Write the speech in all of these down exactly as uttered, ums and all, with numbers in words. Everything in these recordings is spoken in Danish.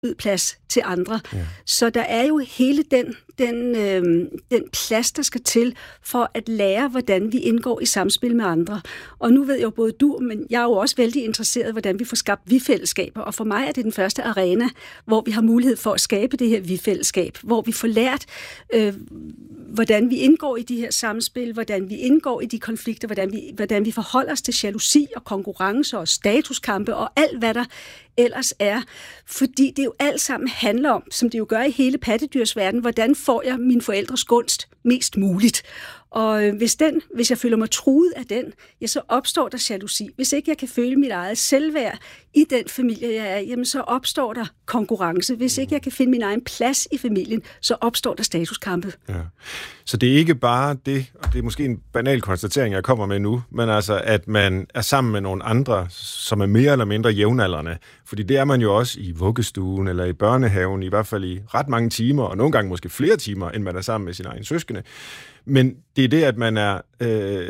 plads til andre. Ja. Så der er jo hele den, den, øh, den plads, der skal til for at lære, hvordan vi indgår i samspil med andre. Og nu ved jeg jo både du, men jeg er jo også vældig interesseret i, hvordan vi får skabt vi-fællesskaber. Og for mig er det den første arena, hvor vi har mulighed for at skabe det her vi-fællesskab, hvor vi får lært, øh, hvordan vi indgår i de her samspil, hvordan vi indgår i de konflikter, hvordan vi, hvordan vi forholder os til jalousi og konkurrence og statuskampe og alt, hvad der ellers er. Fordi det jo alt sammen handler om, som det jo gør i hele pattedyrsverdenen, hvordan får jeg min forældres gunst mest muligt. Og hvis, den, hvis jeg føler mig truet af den, ja, så opstår der jalousi. Hvis ikke jeg kan føle mit eget selvværd i den familie, jeg er, jamen så opstår der konkurrence. Hvis ikke jeg kan finde min egen plads i familien, så opstår der statuskampe. Ja. Så det er ikke bare det, og det er måske en banal konstatering, jeg kommer med nu, men altså, at man er sammen med nogle andre, som er mere eller mindre jævnaldrende. Fordi det er man jo også i vuggestuen eller i børnehaven, i hvert fald i ret mange timer, og nogle gange måske flere timer, end man er sammen med sine egne søskende. Men det er det, at man er øh,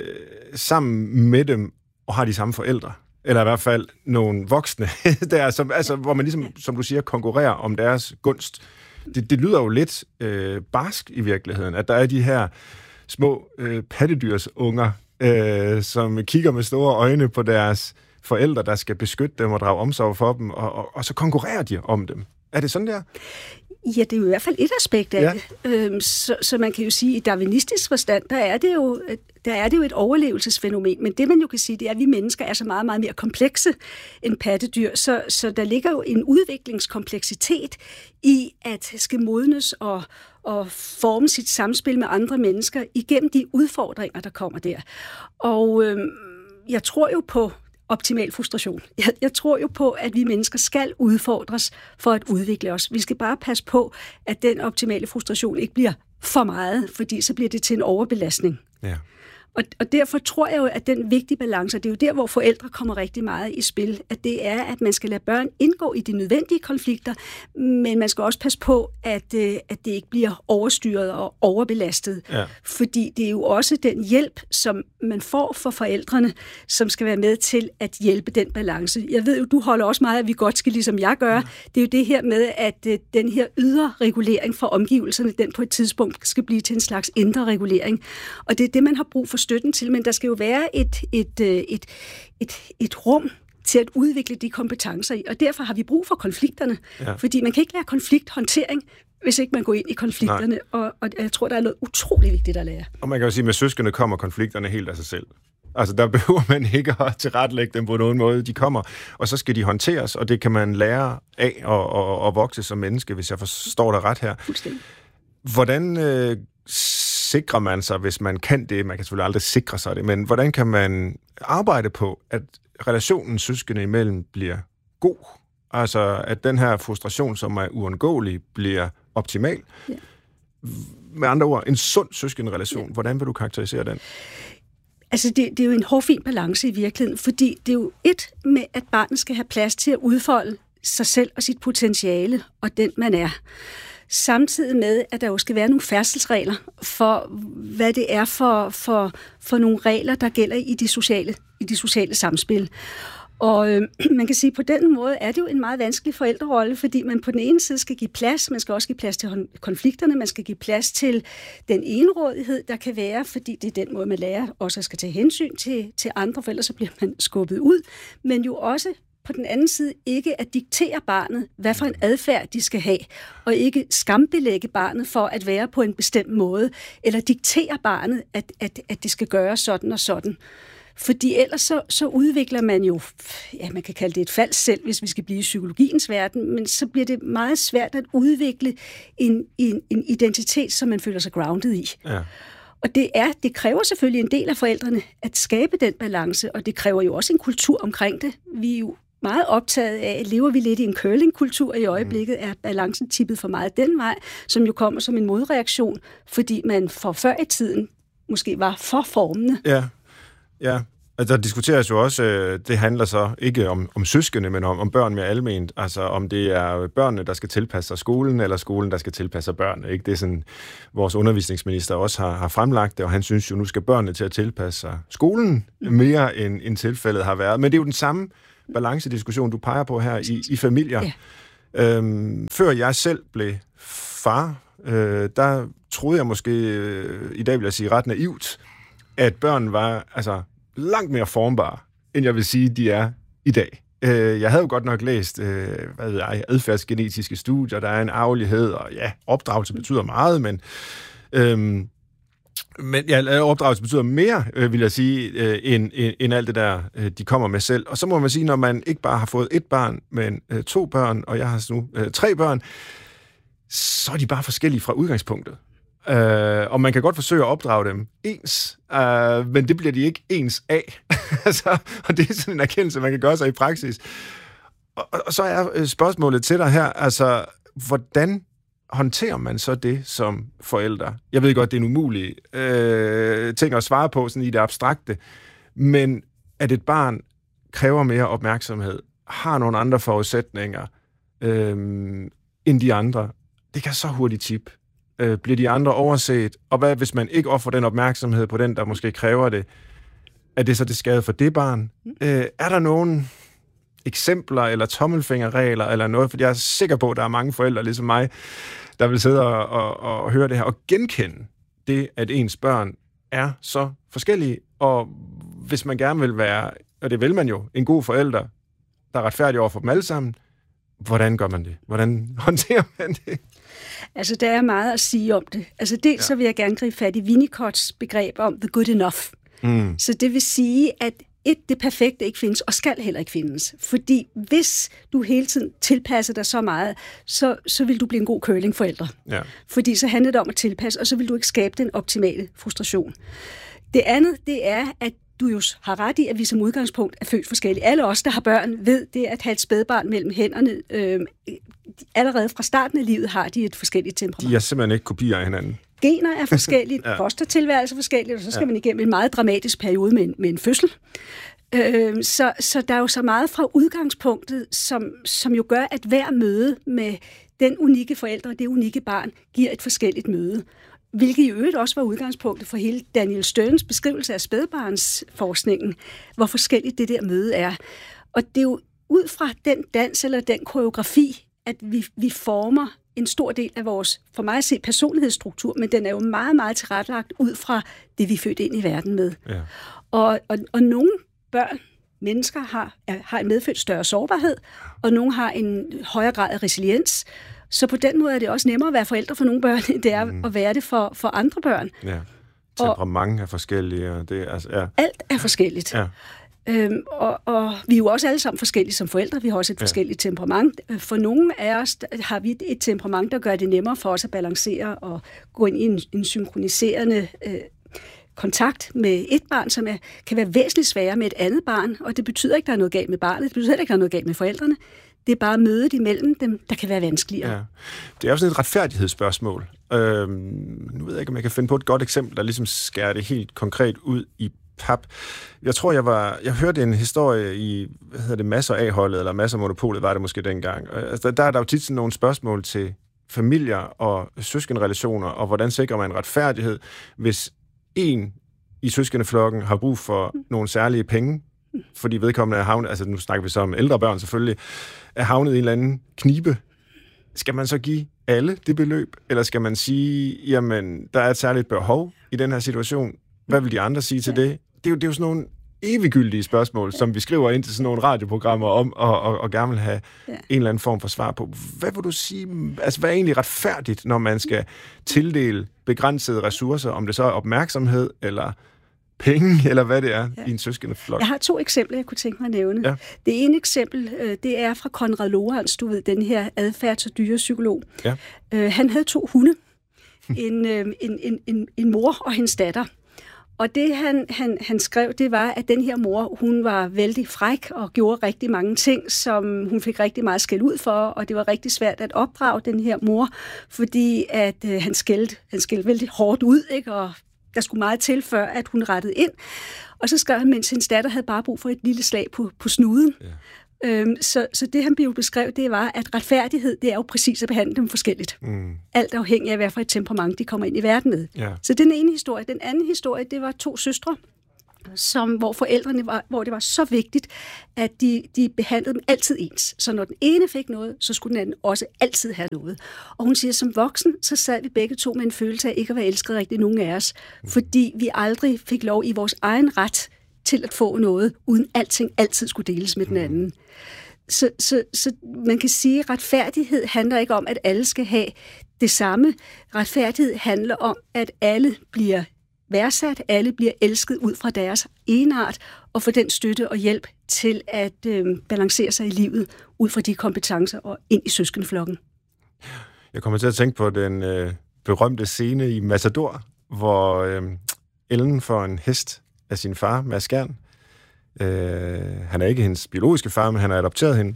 sammen med dem og har de samme forældre. Eller i hvert fald nogle voksne, der, som, altså, hvor man ligesom, som du siger, konkurrerer om deres gunst. Det, det lyder jo lidt øh, barsk i virkeligheden, at der er de her små øh, pattedyrsunger, øh, som kigger med store øjne på deres forældre, der skal beskytte dem og drage omsorg for dem, og, og, og så konkurrerer de om dem. Er det sådan der? Ja, det er jo i hvert fald et aspekt af ja. det. Øhm, så, så man kan jo sige, at i darwinistisk forstand, der er, det jo, der er det jo et overlevelsesfænomen. Men det, man jo kan sige, det er, at vi mennesker er så meget, meget mere komplekse end pattedyr. Så, så der ligger jo en udviklingskompleksitet i at skal modnes og, og forme sit samspil med andre mennesker igennem de udfordringer, der kommer der. Og øhm, jeg tror jo på optimal frustration. Jeg, jeg tror jo på, at vi mennesker skal udfordres for at udvikle os. Vi skal bare passe på, at den optimale frustration ikke bliver for meget, fordi så bliver det til en overbelastning. Ja. Og, og derfor tror jeg jo, at den vigtige balance, det er jo der, hvor forældre kommer rigtig meget i spil, at det er, at man skal lade børn indgå i de nødvendige konflikter, men man skal også passe på, at, at det ikke bliver overstyret og overbelastet. Ja. Fordi det er jo også den hjælp, som man får fra forældrene, som skal være med til at hjælpe den balance. Jeg ved jo, du holder også meget af, at vi godt skal, ligesom jeg gør. Ja. Det er jo det her med, at den her ydre regulering fra omgivelserne, den på et tidspunkt skal blive til en slags indre regulering. Og det er det, man har brug for støtten til, men der skal jo være et, et, et, et, et rum til at udvikle de kompetencer i, og derfor har vi brug for konflikterne, ja. Fordi man kan ikke lære konflikthåndtering, hvis ikke man går ind i konflikterne, og, og jeg tror, der er noget utrolig vigtigt at lære. Og man kan jo sige, at med søskende kommer konflikterne helt af sig selv. Altså, der behøver man ikke at tilrettelægge dem på nogen måde. De kommer, og så skal de håndteres, og det kan man lære af og, og, og vokse som menneske, hvis jeg forstår dig ret her. Fuldstændig. Hvordan øh, sikrer man sig, hvis man kan det? Man kan selvfølgelig aldrig sikre sig det, men hvordan kan man arbejde på, at relationen søskende imellem bliver god? Altså, at den her frustration, som er uundgåelig, bliver optimal? Ja. Med andre ord, en sund søskenderelation. Ja. Hvordan vil du karakterisere den? Altså, det, det er jo en hårfin balance i virkeligheden, fordi det er jo et med, at barnet skal have plads til at udfolde sig selv og sit potentiale, og den man er. Samtidig med, at der jo skal være nogle færdselsregler for, hvad det er for, for, for nogle regler, der gælder i de sociale, i de sociale samspil. Og øh, man kan sige, at på den måde er det jo en meget vanskelig forældrerolle, fordi man på den ene side skal give plads, man skal også give plads til konflikterne, man skal give plads til den enrådighed, der kan være, fordi det er den måde, man lærer også at skal tage hensyn til, til andre forældre, så bliver man skubbet ud, men jo også på den anden side ikke at diktere barnet, hvad for en adfærd de skal have, og ikke skambelægge barnet for at være på en bestemt måde, eller diktere barnet, at, at, at det skal gøre sådan og sådan. Fordi ellers så, så udvikler man jo, ja, man kan kalde det et falsk selv, hvis vi skal blive i psykologiens verden, men så bliver det meget svært at udvikle en, en, en identitet, som man føler sig grounded i. Ja. Og det, er, det kræver selvfølgelig en del af forældrene at skabe den balance, og det kræver jo også en kultur omkring det. Vi er jo meget optaget af, lever vi lidt i en curlingkultur i øjeblikket, er balancen tippet for meget den vej, som jo kommer som en modreaktion, fordi man for før i tiden måske var for formende. Ja, ja. Altså, der diskuteres jo også, det handler så ikke om, om søskende, men om, om børn mere alment. Altså, om det er børnene, der skal tilpasse sig skolen, eller skolen, der skal tilpasse sig børnene. Ikke? Det er sådan, vores undervisningsminister også har, har fremlagt det, og han synes jo, nu skal børnene til at tilpasse sig skolen mere, end, end tilfældet har været. Men det er jo den samme balancediskussion, du peger på her i, i familier. Ja. Øhm, før jeg selv blev far, øh, der troede jeg måske, øh, i dag vil jeg sige ret naivt, at børn var altså langt mere formbare, end jeg vil sige, de er i dag. Øh, jeg havde jo godt nok læst, øh, hvad ved jeg, adfærdsgenetiske studier, der er en arvelighed, og ja, opdragelse betyder meget, men øhm, Men ja, opdragelse betyder mere, øh, vil jeg sige, øh, end, end, end alt det der, øh, de kommer med selv. Og så må man sige, når man ikke bare har fået et barn, men øh, to børn, og jeg har nu øh, tre børn, så er de bare forskellige fra udgangspunktet. Øh, og man kan godt forsøge at opdrage dem ens, øh, men det bliver de ikke ens af. altså, og det er sådan en erkendelse, man kan gøre sig i praksis. Og, og så er spørgsmålet til dig her, altså, hvordan håndterer man så det som forældre? Jeg ved godt, det er en umulig øh, ting at svare på sådan i det abstrakte, men at et barn kræver mere opmærksomhed, har nogle andre forudsætninger øh, end de andre, det kan så hurtigt tippe. Øh, bliver de andre overset? Og hvad hvis man ikke offer den opmærksomhed på den, der måske kræver det? Er det så det skade for det barn? Øh, er der nogen eksempler eller tommelfingerregler eller noget? For jeg er sikker på, at der er mange forældre, ligesom mig, der vil sidde og, og, og høre det her og genkende det, at ens børn er så forskellige. Og hvis man gerne vil være, og det vil man jo, en god forælder, der er retfærdig over for dem alle sammen, hvordan gør man det? Hvordan håndterer man det? Altså, der er meget at sige om det. Altså, dels ja. så vil jeg gerne gribe fat i Winnicotts begreb om the good enough. Mm. Så det vil sige, at et, det perfekte ikke findes, og skal heller ikke findes. Fordi hvis du hele tiden tilpasser dig så meget, så, så vil du blive en god curlingforælder. Ja. Fordi så handler det om at tilpasse, og så vil du ikke skabe den optimale frustration. Det andet, det er, at du jo har ret i, at vi som udgangspunkt er født forskellige. Alle os, der har børn, ved det at have et spædbarn mellem hænderne. Øh, allerede fra starten af livet har de et forskelligt temperament. De er simpelthen ikke kopier af hinanden. Gener er forskellige, ja. Fostertilværelse er forskelligt, og så skal ja. man igennem en meget dramatisk periode med en, med en fødsel. Øh, så, så der er jo så meget fra udgangspunktet, som, som jo gør, at hver møde med den unikke forælder og det unikke barn giver et forskelligt møde. Hvilket i øvrigt også var udgangspunktet for hele Daniel Sterns beskrivelse af spædbarnsforskningen, hvor forskelligt det der møde er. Og det er jo ud fra den dans eller den koreografi, at vi, vi former en stor del af vores, for mig at se, personlighedsstruktur, men den er jo meget, meget tilrettelagt ud fra det, vi er født ind i verden med. Ja. Og, og, og nogle børn, mennesker, har, har en medfødt større sårbarhed, og nogle har en højere grad af resiliens. Så på den måde er det også nemmere at være forældre for nogle børn, end det er mm. at være det for, for andre børn. Ja. Temperament er forskellige. Og det er, altså, ja. Alt er forskelligt. Ja. Øhm, og, og vi er jo også alle sammen forskellige som forældre. Vi har også et ja. forskelligt temperament. For nogle af os har vi et temperament, der gør det nemmere for os at balancere og gå ind i en, en synkroniserende øh, kontakt med et barn, som er, kan være væsentligt sværere med et andet barn. Og det betyder ikke, at der er noget galt med barnet. Det betyder ikke, at der er noget galt med forældrene. Det er bare mødet imellem dem, der kan være vanskeligere. Ja. Det er jo sådan et retfærdighedsspørgsmål. Øhm, nu ved jeg ikke, om jeg kan finde på et godt eksempel, der ligesom skærer det helt konkret ud i pap. Jeg tror, jeg var... Jeg hørte en historie i, hvad hedder det, Masser A-holdet, eller Masser Monopolet, var det måske dengang. Altså, der er der jo tit sådan nogle spørgsmål til familier og søskenrelationer, og hvordan sikrer man retfærdighed, hvis en i søskendeflokken har brug for nogle særlige penge, fordi vedkommende er havnet, altså nu snakker vi så om ældre børn selvfølgelig, er havnet i en eller anden knibe. Skal man så give alle det beløb, eller skal man sige, jamen, der er et særligt behov i den her situation? Hvad vil de andre sige til det? Det er jo, det er jo sådan nogle eviggyldige spørgsmål, som vi skriver ind til sådan nogle radioprogrammer om, og, og, og gerne vil have ja. en eller anden form for svar på. Hvad vil du sige, altså hvad er egentlig retfærdigt, når man skal tildele begrænsede ressourcer, om det så er opmærksomhed, eller penge, eller hvad det er ja. i en søskendeflok? Jeg har to eksempler, jeg kunne tænke mig at nævne. Ja. Det ene eksempel, det er fra Konrad Lorenz, du ved, den her adfærds- og dyrepsykolog. Ja. Han havde to hunde, en, en, en, en, en mor og hendes datter. Og det, han, han, han skrev, det var, at den her mor, hun var vældig fræk og gjorde rigtig mange ting, som hun fik rigtig meget skæld ud for, og det var rigtig svært at opdrage den her mor, fordi at øh, han skældte han skældte vældig hårdt ud, ikke? Og der skulle meget til, før at hun rettede ind. Og så skrev han, mens hendes datter havde bare brug for et lille slag på, på snuden. Ja. Øhm, så, så det, han blev beskrevet, det var, at retfærdighed, det er jo præcis at behandle dem forskelligt. Mm. Alt afhængig af, hvad for et temperament de kommer ind i verden med. Ja. Så den ene historie. Den anden historie, det var to søstre. som, hvor forældrene var, hvor det var så vigtigt, at de, de behandlede dem altid ens. Så når den ene fik noget, så skulle den anden også altid have noget. Og hun siger, som voksen, så sad vi begge to med en følelse af ikke at være elsket rigtig nogen af os, fordi vi aldrig fik lov i vores egen ret til at få noget, uden alting altid skulle deles med den anden. Så, så, så man kan sige, at retfærdighed handler ikke om, at alle skal have det samme. Retfærdighed handler om, at alle bliver værdsat, alle bliver elsket ud fra deres egenart, og få den støtte og hjælp til at øh, balancere sig i livet ud fra de kompetencer og ind i søskendeflokken. Jeg kommer til at tænke på den øh, berømte scene i Matador, hvor øh, Ellen får en hest af sin far, Mads Skjern. Øh, han er ikke hendes biologiske far, men han har adopteret hende.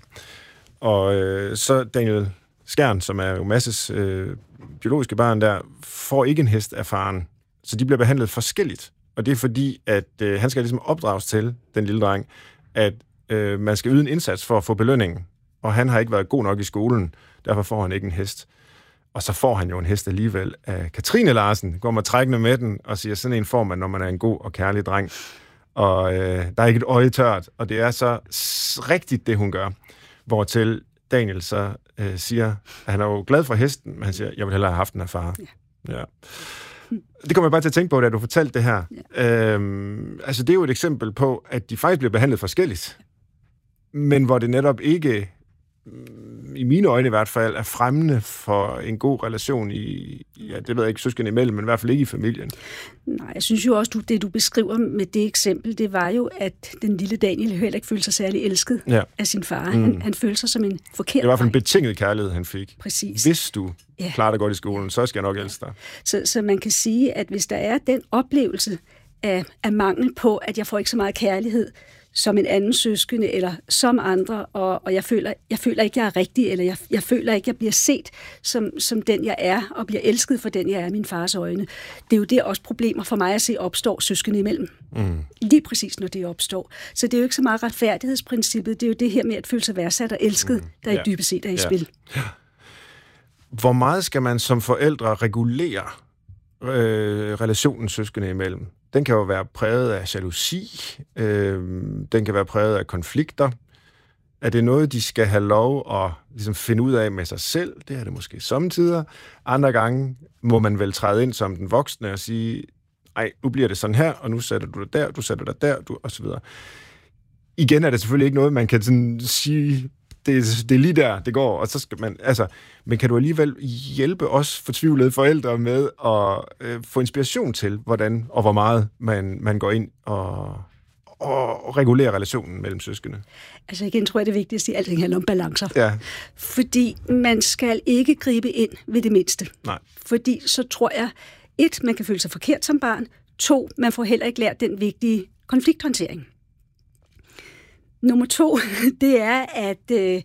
Og øh, så Daniel Skjern, som er jo Masses øh, biologiske barn der, får ikke en hest af faren. Så de bliver behandlet forskelligt. Og det er fordi, at øh, han skal ligesom opdrages til, den lille dreng, at øh, man skal yde en indsats for at få belønningen. Og han har ikke været god nok i skolen, derfor får han ikke en hest. Og så får han jo en hest alligevel af Katrine Larsen, går man trækkende med den og siger, sådan en får man, når man er en god og kærlig dreng. Og øh, der er ikke et øje tørt, og det er så rigtigt, det hun gør. Hvortil Daniel så øh, siger, at han er jo glad for hesten, men han siger, jeg vil hellere have haft den af far. Ja. Ja. Det kommer jeg bare til at tænke på, da du fortalte det her. Ja. Øhm, altså, det er jo et eksempel på, at de faktisk bliver behandlet forskelligt. Men hvor det netop ikke, i mine øjne i hvert fald, er fremmende for en god relation i, ja, det ved jeg ikke, søskende imellem, men i hvert fald ikke i familien. Nej, jeg synes jo også, du, det du beskriver med det eksempel, det var jo, at den lille Daniel heller ikke følte sig særlig elsket ja. af sin far. Mm. Han, han følte sig som en forkert. Det var i hvert fald en betinget kærlighed, han fik. Præcis. Hvis du ja. klarer dig godt i skolen, så skal jeg nok elske dig. Så, så man kan sige, at hvis der er den oplevelse af, af mangel på, at jeg får ikke så meget kærlighed, som en anden søskende, eller som andre, og, og jeg, føler, jeg føler ikke, jeg er rigtig, eller jeg, jeg føler ikke, jeg bliver set som, som den, jeg er, og bliver elsket for den, jeg er i min fars øjne. Det er jo det også problemer for mig at se opstår søskende imellem. Mm. Lige præcis, når det opstår. Så det er jo ikke så meget retfærdighedsprincippet, det er jo det her med at føle sig værdsat og elsket, mm. der ja. i dybest set er i ja. spil. Ja. Hvor meget skal man som forældre regulere øh, relationen søskende imellem? Den kan jo være præget af jalousi, øh, den kan være præget af konflikter. Er det noget, de skal have lov at ligesom, finde ud af med sig selv? Det er det måske sommetider. Andre gange må man vel træde ind som den voksne og sige, ej, nu bliver det sådan her, og nu sætter du dig der, du sætter dig der, du, og så videre. Igen er det selvfølgelig ikke noget, man kan sådan sige, det, det er lige der, det går, og så skal man, altså, men kan du alligevel hjælpe os fortvivlede forældre med at øh, få inspiration til, hvordan og hvor meget man, man går ind og, og regulerer relationen mellem søskende? Altså igen tror jeg, det vigtigste i alting handler om balancer. Ja. Fordi man skal ikke gribe ind ved det mindste. Nej. Fordi så tror jeg, et, man kan føle sig forkert som barn, to, man får heller ikke lært den vigtige konflikthåndtering. Nummer to, det er, at, øh,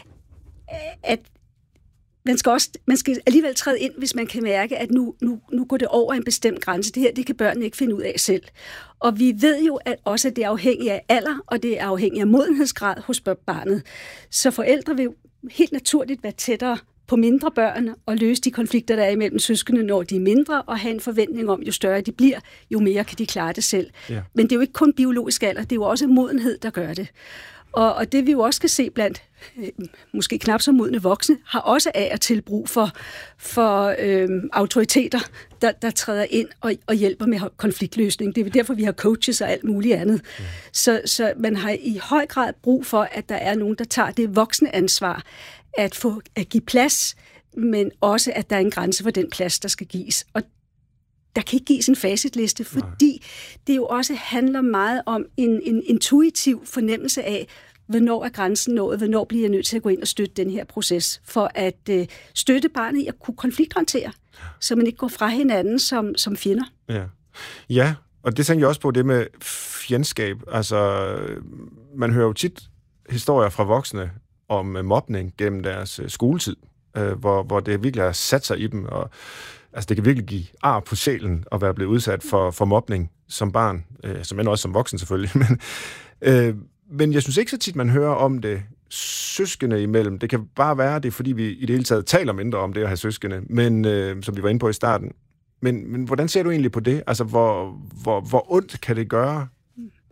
at man, skal også, man skal alligevel træde ind, hvis man kan mærke, at nu, nu, nu går det over en bestemt grænse. Det her, det kan børnene ikke finde ud af selv. Og vi ved jo at også, at det er afhængigt af alder, og det er afhængigt af modenhedsgrad hos barnet. Så forældre vil jo helt naturligt være tættere på mindre børn og løse de konflikter, der er imellem søskende, når de er mindre, og have en forventning om, jo større de bliver, jo mere kan de klare det selv. Ja. Men det er jo ikke kun biologisk alder, det er jo også modenhed, der gør det. Og, og det vi jo også kan se blandt øh, måske knap så modne voksne, har også af og til brug for, for øh, autoriteter, der, der træder ind og, og hjælper med konfliktløsning. Det er derfor, vi har coaches og alt muligt andet. Ja. Så, så man har i høj grad brug for, at der er nogen, der tager det voksne ansvar, at få at give plads, men også, at der er en grænse for den plads, der skal gives. Og der kan ikke gives en facitliste, fordi Nej. det jo også handler meget om en, en intuitiv fornemmelse af, hvornår er grænsen nået, hvornår bliver jeg nødt til at gå ind og støtte den her proces, for at øh, støtte barnet i at kunne konflikthåndtere, så man ikke går fra hinanden som, som fjender. Ja. ja, og det tænker jeg også på, det med fjendskab. Altså, man hører jo tit historier fra voksne om mobning gennem deres skoletid, øh, hvor, hvor det virkelig har sat sig i dem, og altså, det kan virkelig give ar på sjælen at være blevet udsat for, for mobning som barn, øh, som end også som voksen selvfølgelig. Men, øh, men jeg synes ikke så tit, man hører om det søskende imellem. Det kan bare være det, fordi vi i det hele taget taler mindre om det at have søskende, men, øh, som vi var inde på i starten. Men, men hvordan ser du egentlig på det? Altså, hvor, hvor, hvor ondt kan det gøre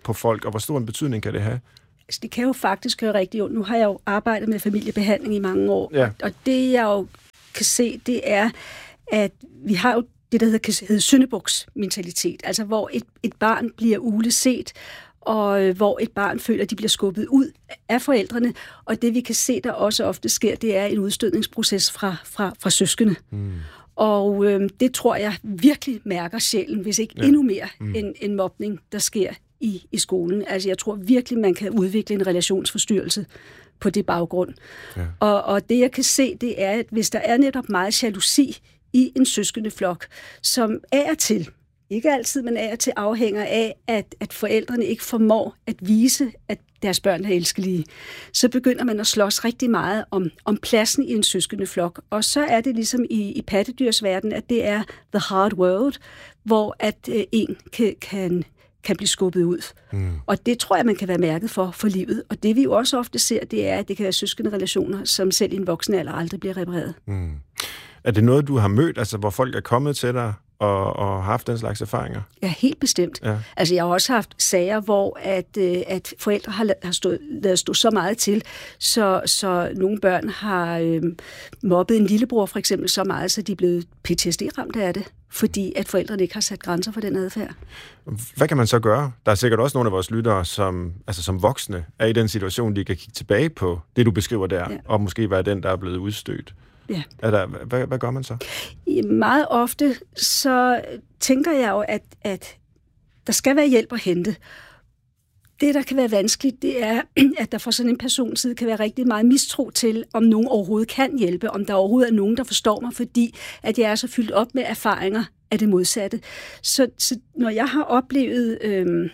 på folk, og hvor stor en betydning kan det have? Altså, det kan jo faktisk gøre rigtig ondt. Nu har jeg jo arbejdet med familiebehandling i mange år, ja. og det jeg jo kan se, det er, at vi har jo det, der hedder, hedder syndebuksmentalitet, altså hvor et, et barn bliver uleset, og øh, hvor et barn føler, at de bliver skubbet ud af forældrene, og det vi kan se, der også ofte sker, det er en udstødningsproces fra, fra, fra søskende. Mm. Og øh, det tror jeg virkelig mærker sjælen, hvis ikke ja. endnu mere mm. end, end mobning, der sker i, i skolen. Altså jeg tror virkelig, man kan udvikle en relationsforstyrrelse på det baggrund. Ja. Og, og det jeg kan se, det er, at hvis der er netop meget jalousi i en søskendeflok, som af og til, ikke altid, men af og til afhænger af, at, at forældrene ikke formår at vise, at deres børn er elskelige, så begynder man at slås rigtig meget om, om pladsen i en søskendeflok. Og så er det ligesom i, i pattedyrsverden, at det er the hard world, hvor at øh, en kan, kan, kan blive skubbet ud. Mm. Og det tror jeg, man kan være mærket for for livet. Og det vi jo også ofte ser, det er, at det kan være søskenderelationer, som selv i en voksen alder aldrig bliver repareret. Mm. Er det noget, du har mødt, altså hvor folk er kommet til dig og, og haft den slags erfaringer? Ja, helt bestemt. Ja. Altså, jeg har også haft sager, hvor at, øh, at forældre har, har stået, ladet stå så meget til, så, så nogle børn har øh, mobbet en lillebror for eksempel så meget, så de er blevet P T S D-ramt af det, fordi at forældrene ikke har sat grænser for den adfærd. Hvad kan man så gøre? Der er sikkert også nogle af vores lyttere, som, altså som voksne, er i den situation, de kan kigge tilbage på det, du beskriver der, ja. Og måske være den, der er blevet udstødt. Ja. Er der, hvad, hvad gør man så? Meget ofte så tænker jeg jo, at, at der skal være hjælp at hente. Det, der kan være vanskeligt, det er, at der fra sådan en persons side kan være rigtig meget mistro til, om nogen overhovedet kan hjælpe, om der overhovedet er nogen, der forstår mig, fordi at jeg er så fyldt op med erfaringer af det modsatte. Så, så når jeg har oplevet øh,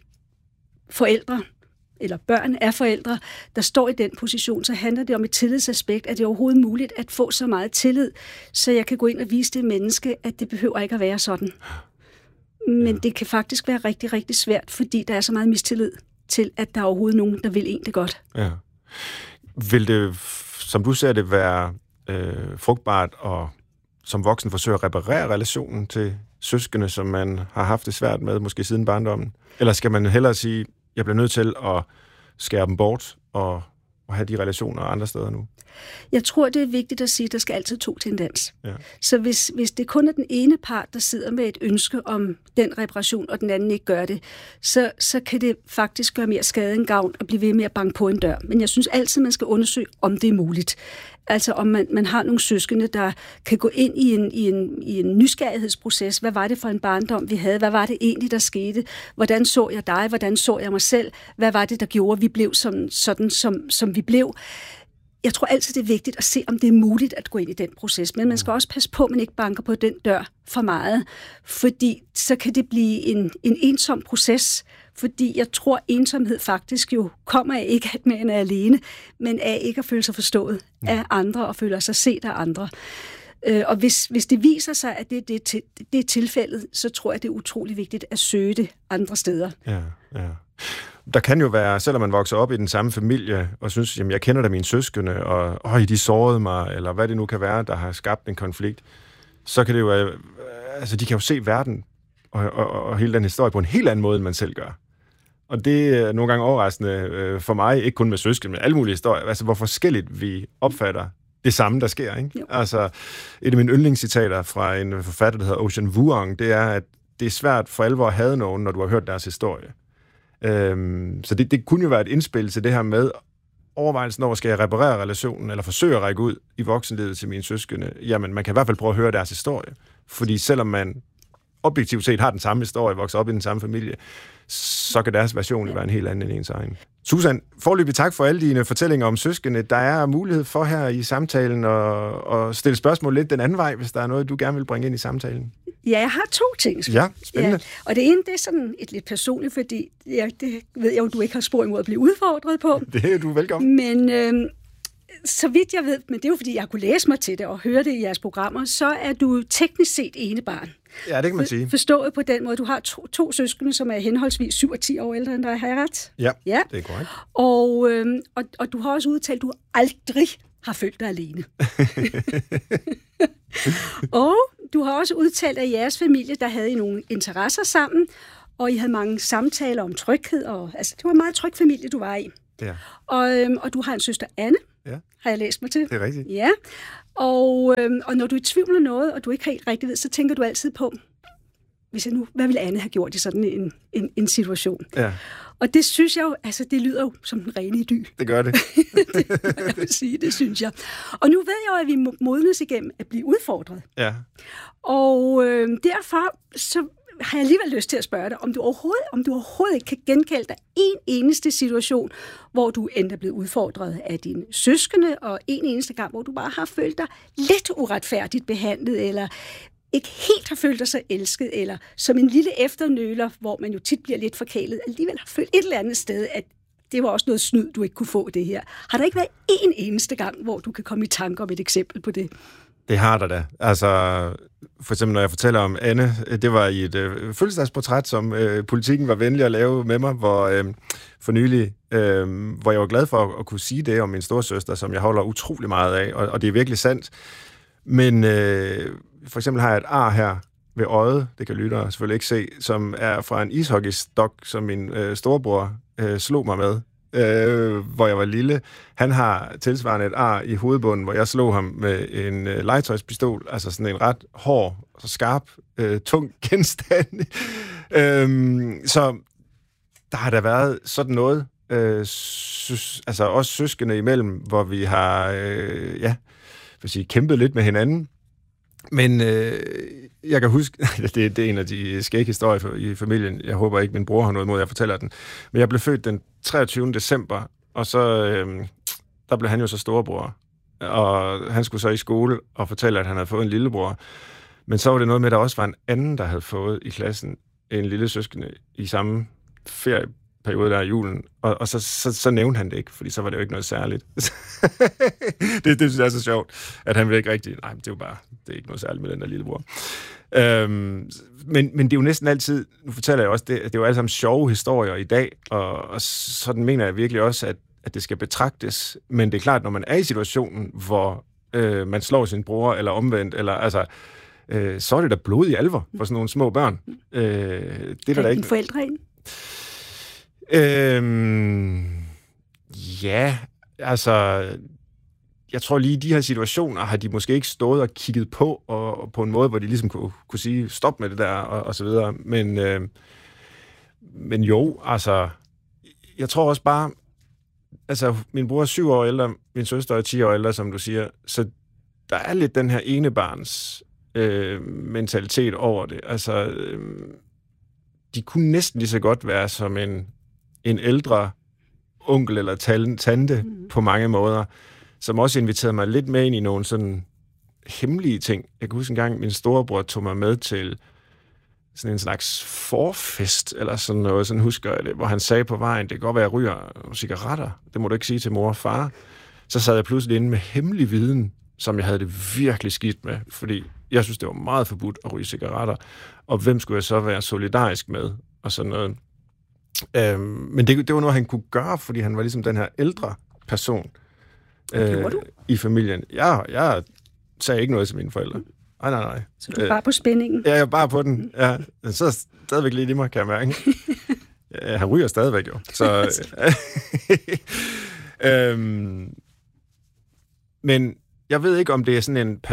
forældre, eller børn af forældre, der står i den position, så handler det om et tillidsaspekt, at det er overhovedet muligt at få så meget tillid, så jeg kan gå ind og vise det menneske, at det behøver ikke at være sådan. Men ja. Det kan faktisk være rigtig, rigtig svært, fordi der er så meget mistillid til, at der er overhovedet nogen, der vil en det godt. Ja. Vil det, som du ser det, være øh, frugtbart at som voksen forsøge at reparere relationen til søskende, som man har haft det svært med, måske siden barndommen? Eller skal man hellere sige, jeg bliver nødt til at skære dem bort og, og have de relationer andre steder nu? Jeg tror, det er vigtigt at sige, at der skal altid to til en dans. Ja. Så hvis, hvis det kun er den ene part, der sidder med et ønske om den reparation, og den anden ikke gør det, så, så kan det faktisk gøre mere skade end gavn at blive ved med at banke på en dør. Men jeg synes altid, man skal undersøge, om det er muligt. Altså om man, man har nogle søskende, der kan gå ind i en, i, en, i en nysgerrighedsproces. Hvad var det for en barndom, vi havde? Hvad var det egentlig, der skete? Hvordan så jeg dig? Hvordan så jeg mig selv? Hvad var det, der gjorde, at vi blev som, sådan, som, som vi blev? Jeg tror altid, det er vigtigt at se, om det er muligt at gå ind i den proces. Men man skal også passe på, at man ikke banker på den dør for meget. Fordi så kan det blive en, en ensom proces. Fordi jeg tror, ensomhed faktisk jo kommer af ikke, at man er alene, men af ikke at føle sig forstået af andre og føle sig set af andre. Og hvis, hvis det viser sig, at det, det, det er tilfældet, så tror jeg, det er utrolig vigtigt at søge det andre steder. Ja, ja. Der kan jo være, selvom man vokser op i den samme familie, og synes, jamen jeg kender da mine søskende, og øj, de sårede mig, eller hvad det nu kan være, der har skabt en konflikt, så kan det jo være, altså de kan jo se verden og, og, og hele den historie på en helt anden måde, end man selv gør. Og det er nogle gange overraskende øh, for mig, ikke kun med søskende, men alle mulige historier, altså hvor forskelligt vi opfatter det samme, der sker, ikke? Jo. Altså, et af mine yndlingscitater fra en forfatter, der hedder Ocean Vuong, det er, at det er svært for alvor at have nogen, når du har hørt deres historie. Øhm, så det, det kunne jo være et indspil til det her med overvejelsen over, skal jeg reparere relationen, eller forsøge at række ud i voksenlivet til mine søskende. Jamen, man kan i hvert fald prøve at høre deres historie. Fordi selvom man objektivt set har den samme historie, vokser op i den samme familie, så kan deres version ja. være en helt anden end ens egen. Susan, foreløbig tak for alle dine fortællinger om søskende. Der er mulighed for her i samtalen at, at stille spørgsmål lidt den anden vej, hvis der er noget, du gerne vil bringe ind i samtalen. Ja, jeg har to ting. Ja, spændende. Ja. Og det ene, det er sådan et lidt personligt, fordi ja, det ved jeg jo, du ikke har spor imod at blive udfordret på. Det er du velkommen. Men øh, så vidt jeg ved, men det er jo fordi, jeg kunne læse mig til det og høre det i jeres programmer, så er du teknisk set enebarn. Ja, det kan man sige. Forstået på den måde, du har to, to søskende, som er henholdsvis syv og ti år ældre end dig, har jeg ret? Ja, ja. Det er korrekt. Og, øh, og, og du har også udtalt, at du aldrig har følt dig alene. Og du har også udtalt, at jeres familie, der havde I nogle interesser sammen, og I havde mange samtaler om tryghed, og altså, det var en meget tryg familie, du var i. Ja. Og, øhm, og du har en søster, Anne, ja. har jeg læst mig til. Det er rigtigt. Ja, og, øhm, og når du er i tvivl om noget, og du ikke helt rigtig ved, så tænker du altid på, hvis jeg nu, hvad ville Anne have gjort i sådan en, en, en situation? Ja. Og det synes jeg jo, altså det lyder jo som den rene idyl. Det gør det. Det må jeg vil sige, det synes jeg. Og nu ved jeg jo, at vi modnes igennem at blive udfordret. Ja. Og øh, derfor så har jeg alligevel lyst til at spørge dig, om du overhovedet, om du overhovedet ikke kan genkalde dig en eneste situation, hvor du endda er blevet udfordret af dine søskende, og en eneste gang, hvor du bare har følt dig lidt uretfærdigt behandlet, eller ikke helt har følt dig så elsket, eller som en lille efternøler, hvor man jo tit bliver lidt forkælet, alligevel har følt et eller andet sted, at det var også noget snyd, du ikke kunne få det her. Har der ikke været en eneste gang, hvor du kan komme i tanke om et eksempel på det? Det har der da. Altså, for eksempel når jeg fortæller om Anne, det var i et øh, fødselsdagsportræt, som øh, Politikken var venlig at lave med mig, hvor øh, for nylig, øh, hvor jeg var glad for at, at kunne sige det om min storesøster, som jeg holder utrolig meget af, og, og det er virkelig sandt. Men øh, for eksempel har jeg et ar her ved øjet, det kan lyttere selvfølgelig ikke se, som er fra en ishockeystok, som min øh, storebror øh, slog mig med, øh, hvor jeg var lille. Han har tilsvarende et ar i hovedbunden, hvor jeg slog ham med en øh, legetøjspistol, altså sådan en ret hård, skarp, øh, tung genstand. øh, så der har der været sådan noget, øh, søs, altså også søskende imellem, hvor vi har øh, ja, vil sige, kæmpet lidt med hinanden. Men øh, jeg kan huske, det, det er en af de skægge historier i familien. Jeg håber ikke, min bror har noget imod, at jeg fortæller den. Men jeg blev født den treogtyvende december, og så øh, der blev han jo så storebror. Og han skulle så i skole og fortælle, at han havde fået en lillebror. Men så var det noget med, at der også var en anden, der havde fået i klassen en lille søskende i samme ferieperiode der i julen. Og, og så, så, så nævnte han det ikke, fordi så var det jo ikke noget særligt. det, det synes jeg er så sjovt, at han vil ikke rigtig... Nej, det er jo bare... Det er ikke noget særligt med den der lillebror. Øhm, men, men det er jo næsten altid... Nu fortæller jeg også, det, det er jo alle sammen sjove historier i dag, og, og sådan mener jeg virkelig også, at, at det skal betragtes. Men det er klart, når man er i situationen, hvor øh, man slår sin bror, eller omvendt, eller altså... Øh, så er det da blod i alvor for sådan nogle små børn. Øh, det er der ikke... forældre ind? Øhm, ja, altså... Jeg tror lige, i de her situationer har de måske ikke stået og kigget på, og, og på en måde, hvor de ligesom kunne, kunne sige, stop med det der, og, og så videre. Men, øh, men jo, altså, jeg tror også bare, altså, min bror er syv år ældre, min søster er ti år ældre, som du siger, så der er lidt den her enebarns øh, mentalitet over det. Altså, øh, de kunne næsten lige så godt være som en, en ældre onkel eller tante mm. på mange måder, som også inviterede mig lidt med ind i nogle sådan hemmelige ting. Jeg kan huske en gang, min storebror tog mig med til sådan en slags forfest, eller sådan noget, sådan husker jeg det, hvor han sagde på vejen, det kan godt være, at jeg ryger cigaretter, det må du ikke sige til mor og far. Så sad jeg pludselig inde med hemmelig viden, som jeg havde det virkelig skidt med, fordi jeg synes, det var meget forbudt at ryge cigaretter, og hvem skulle jeg så være solidarisk med, og sådan noget. Øhm, men det, det var noget, han kunne gøre, fordi han var ligesom den her ældre person, Øh, i familien. Jeg, jeg sagde ikke noget til mine forældre. Nej, nej, nej. Så du er bare på spændingen? Ja, jeg er bare på den. Ja. Så er stadigvæk lidt i mig, kan jeg mærke. Ja, han ryger stadigvæk jo. Så, øhm, men jeg ved ikke, om det er sådan en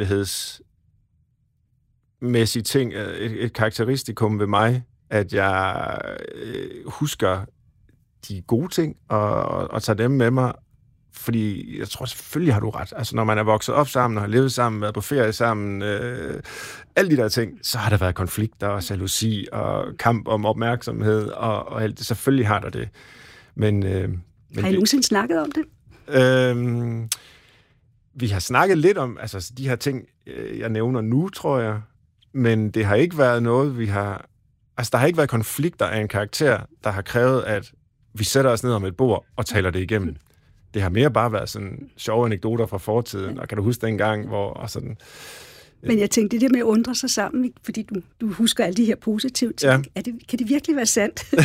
personlighedsmæssig ting, et, et karakteristikum ved mig, at jeg øh, husker de gode ting og, og, og tager dem med mig. Fordi jeg tror selvfølgelig har du ret. Altså når man er vokset op sammen og har levet sammen, været på ferie sammen, øh, alle de der ting, så har der været konflikter og jalousi og kamp om opmærksomhed og, og alt det. Selvfølgelig har der det. Men, øh, men har I nogensinde snakket om det? Øh, vi har snakket lidt om altså de her ting, jeg nævner nu, tror jeg. Men det har ikke været noget, vi har... Altså der har ikke været konflikter af en karakter, der har krævet, at vi sætter os ned om et bord og taler det igennem. Det har mere bare været sådan sjove anekdoter fra fortiden, og kan du huske den gang, hvor... Og sådan, Men jeg tænkte, det der med at undre sig sammen, fordi du, du husker alle de her positive ting, ja. er det, kan det virkelig være sandt?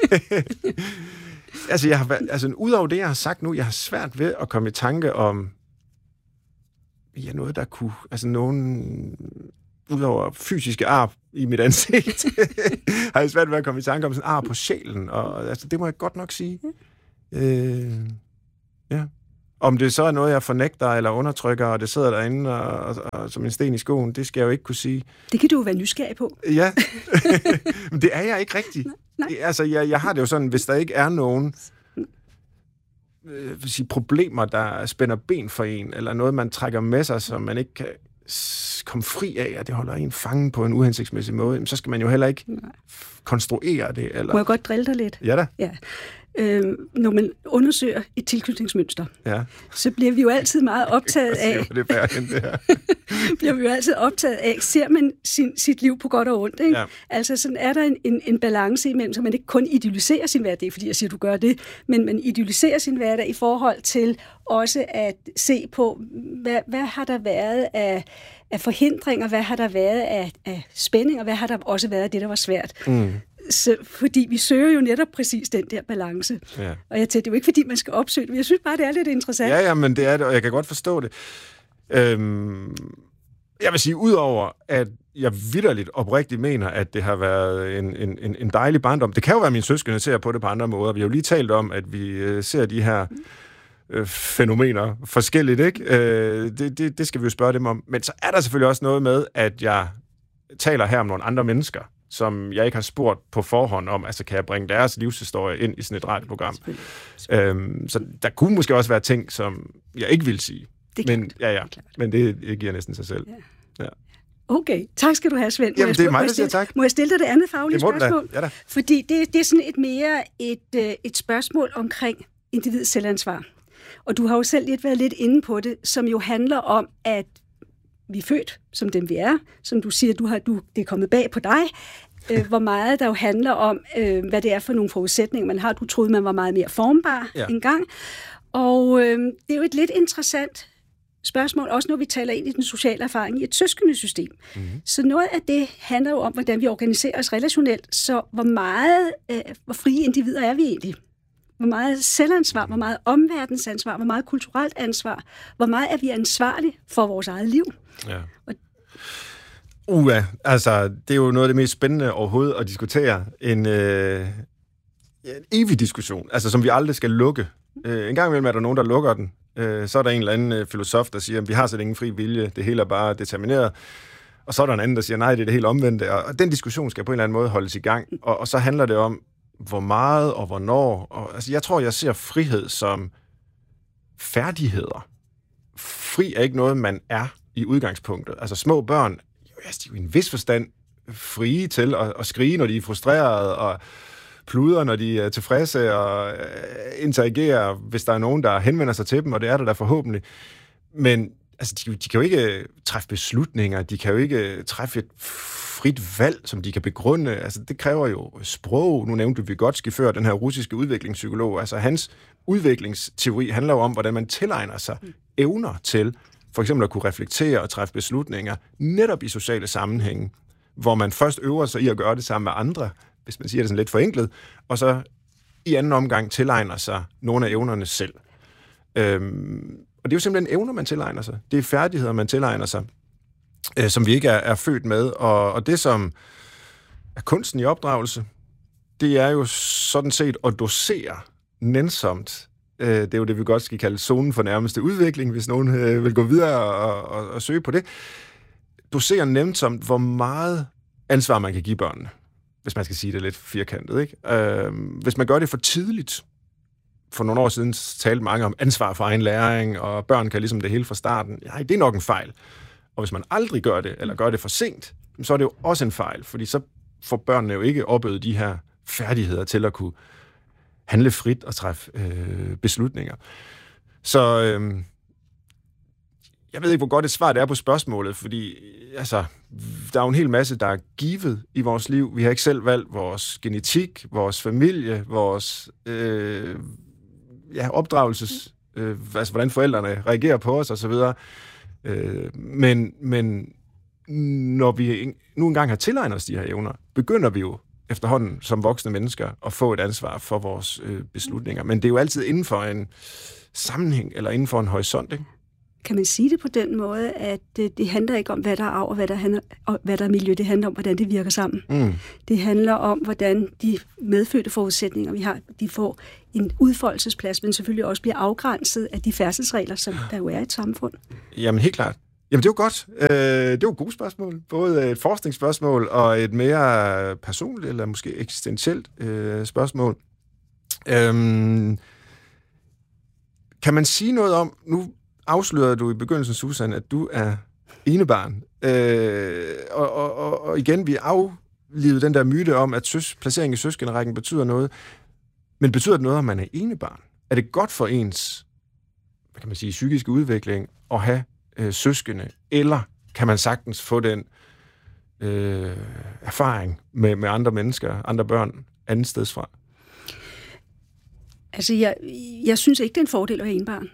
altså, jeg har, altså, udover det, jeg har sagt nu, jeg har svært ved at komme i tanke om ja, noget, der kunne... Altså, nogen... udover fysiske ar i mit ansigt, har jeg svært ved at komme i tanke om sådan ar på sjælen, og altså, det må jeg godt nok sige. Øh, ja. Om det så er noget, jeg fornægter eller undertrykker, og det sidder derinde og, og, og, som en sten i skoen, det skal jeg jo ikke kunne sige. Det kan du jo være nysgerrig på. Ja, men det er jeg ikke rigtigt. Nej. Altså, jeg, jeg har det jo sådan, hvis der ikke er nogen øh, sige, problemer, der spænder ben for en, eller noget, man trækker med sig, som man ikke kan komme fri af, og det holder en fangen på en uhensigtsmæssig måde, så skal man jo heller ikke Nej. konstruere det. Eller... Må jeg godt drille dig lidt? Ja da. Ja. Øh, når man undersøger et tilknytningsmønster, ja. så bliver vi jo altid meget optaget af... det er det her. bliver vi jo altid optaget af, ser man sin, sit liv på godt og ondt, ikke? Ja. Altså sådan er der en, en, en balance imellem, så man ikke kun idealiserer sin hverdag, fordi jeg siger, du gør det, men man idealiserer sin hverdag i forhold til også at se på, hvad, hvad har der været af, af forhindringer, hvad har der været af, af spændinger, hvad har der også været af det, der var svært. Mm. Så, fordi vi søger jo netop præcis den der balance. Ja. Og jeg tænker, det er jo ikke, fordi man skal opsøge det, men jeg synes bare, det er lidt interessant. Ja, ja, men det er det, og jeg kan godt forstå det. Øhm, jeg vil sige, udover at jeg vitterligt oprigtigt mener, at det har været en, en, en dejlig barndom. Det kan jo være, at mine søskende ser på det på andre måder. Vi har jo lige talt om, at vi øh, ser de her øh, fænomener forskelligt, ikke? Øh, det, det, det skal vi jo spørge dem om. Men så er der selvfølgelig også noget med, at jeg taler her om nogle andre mennesker, som jeg ikke har spurgt på forhånd om, altså kan jeg bringe deres livshistorie ind i sådan et radioprogram. Øhm, så der kunne måske også være ting, som jeg ikke vil sige. Det er men, ja, ja. Men det, det giver næsten sig selv. Ja. Ja. Okay, tak skal du have, Svend. Jamen, det er mig, der siger tak. Må jeg stille dig det andet faglige spørgsmål? Ja, da. Fordi det, det er sådan et mere et, et spørgsmål omkring individets selvansvar. Og du har jo selv lidt været lidt inde på det, som jo handler om, at vi er født som dem, vi er. Som du siger, du har, du, det er kommet bag på dig. Øh, hvor meget der jo handler om, øh, hvad det er for nogle forudsætninger, man har. Du troede, man var meget mere formbar ja. engang. Og øh, det er jo et lidt interessant spørgsmål, også når vi taler ind i den sociale erfaring i et søskendesystem. Mm-hmm. Så noget af det handler jo om, hvordan vi organiserer os relationelt. Så hvor meget, øh, hvor frie individer er vi egentlig? Hvor meget selvansvar, hvor meget omverdensansvar, hvor meget kulturelt ansvar, hvor meget er vi ansvarlige for vores eget liv? Ja. Og Uha, altså, det er jo noget af det mest spændende overhovedet at diskutere. En, øh, en evig diskussion, altså som vi aldrig skal lukke. Øh, en gang imellem er der nogen, der lukker den. Øh, så er der en eller anden øh, filosof, der siger, at vi har slet ingen fri vilje, det hele er bare determineret. Og så er der en anden, der siger, nej, det er det helt omvendte. Og, og den diskussion skal på en eller anden måde holdes i gang. Og, og så handler det om, hvor meget og hvornår. Og, altså, jeg tror, jeg ser frihed som færdigheder. Fri er ikke noget, man er i udgangspunktet. Altså små børn, jo, de er jo i en vis forstand frie til at, at skrige, når de er frustrerede, og pluder, når de er tilfredse, og interagerer, hvis der er nogen, der henvender sig til dem, og det er der da forhåbentlig. Men altså, de, de kan jo ikke træffe beslutninger, de kan jo ikke træffe et frit valg, som de kan begrunde. Altså, det kræver jo sprog. Nu nævnte du Vygotsky før, den her russiske udviklingspsykolog. Altså, hans udviklingsteori handler jo om, hvordan man tilegner sig evner til for eksempel at kunne reflektere og træffe beslutninger netop i sociale sammenhænge, hvor man først øver sig i at gøre det sammen med andre, hvis man siger det sådan lidt forenklet, og så i anden omgang tilegner sig nogle af evnerne selv. Øhm, og det er jo simpelthen evner, man tilegner sig. Det er færdigheder, man tilegner sig, øh, som vi ikke er, er født med. Og, og det, som er kunsten i opdragelse, det er jo sådan set at dosere nænsomt. Øh, det er jo det, vi godt skal kalde zonen for nærmeste udvikling, hvis nogen øh, vil gå videre og, og, og søge på det. Dosere nænsomt, hvor meget ansvar man kan give børnene, hvis man skal sige det lidt firkantet, ikke? Øh, hvis man gør det for tidligt. For nogle år siden talte mange om ansvar for egen læring, og børn kan ligesom det hele fra starten. Nej, det er nok en fejl. Og hvis man aldrig gør det, eller gør det for sent, så er det jo også en fejl, fordi så får børnene jo ikke opøvet de her færdigheder til at kunne handle frit og træffe øh, beslutninger. Så øh, jeg ved ikke, hvor godt et svar det er på spørgsmålet, fordi altså, der er jo en hel masse, der er givet i vores liv. Vi har ikke selv valgt vores genetik, vores familie, vores øh, ja, opdragelses, øh, altså hvordan forældrene reagerer på os osv. Øh, men, men når vi nu engang har tilegnet os de her evner, begynder vi jo efterhånden som voksne mennesker at få et ansvar for vores øh, beslutninger. Men det er jo altid inden for en sammenhæng, eller inden for en horisont, ikke? kan man sige det på den måde, at det, det handler ikke om, hvad der er arv og hvad der, handler, og hvad der er miljø. Det handler om, hvordan det virker sammen. Mm. Det handler om, hvordan de medfødte forudsætninger, vi har, de får en udfoldelsesplads, men selvfølgelig også bliver afgrænset af de færdselsregler, som der jo er i et samfund. Jamen helt klart. Jamen det er jo godt. Øh, det er jo et godt spørgsmål. Både et forskningsspørgsmål og et mere personligt eller måske eksistentielt øh, spørgsmål. Øhm, kan man sige noget om, nu afslørede du i begyndelsen, Susan, at du er enebarn. Øh, og, og, og igen, vi aflivede den der myte om, at søs, placering i søskenderækken betyder noget. Men betyder det noget, om man er enebarn? Er det godt for ens, hvad kan man sige, psykiske udvikling at have øh, søskende? Eller kan man sagtens få den øh, erfaring med, med andre mennesker, andre børn, anden steds fra? Altså, jeg, jeg synes ikke, det er en fordel at have enebarn.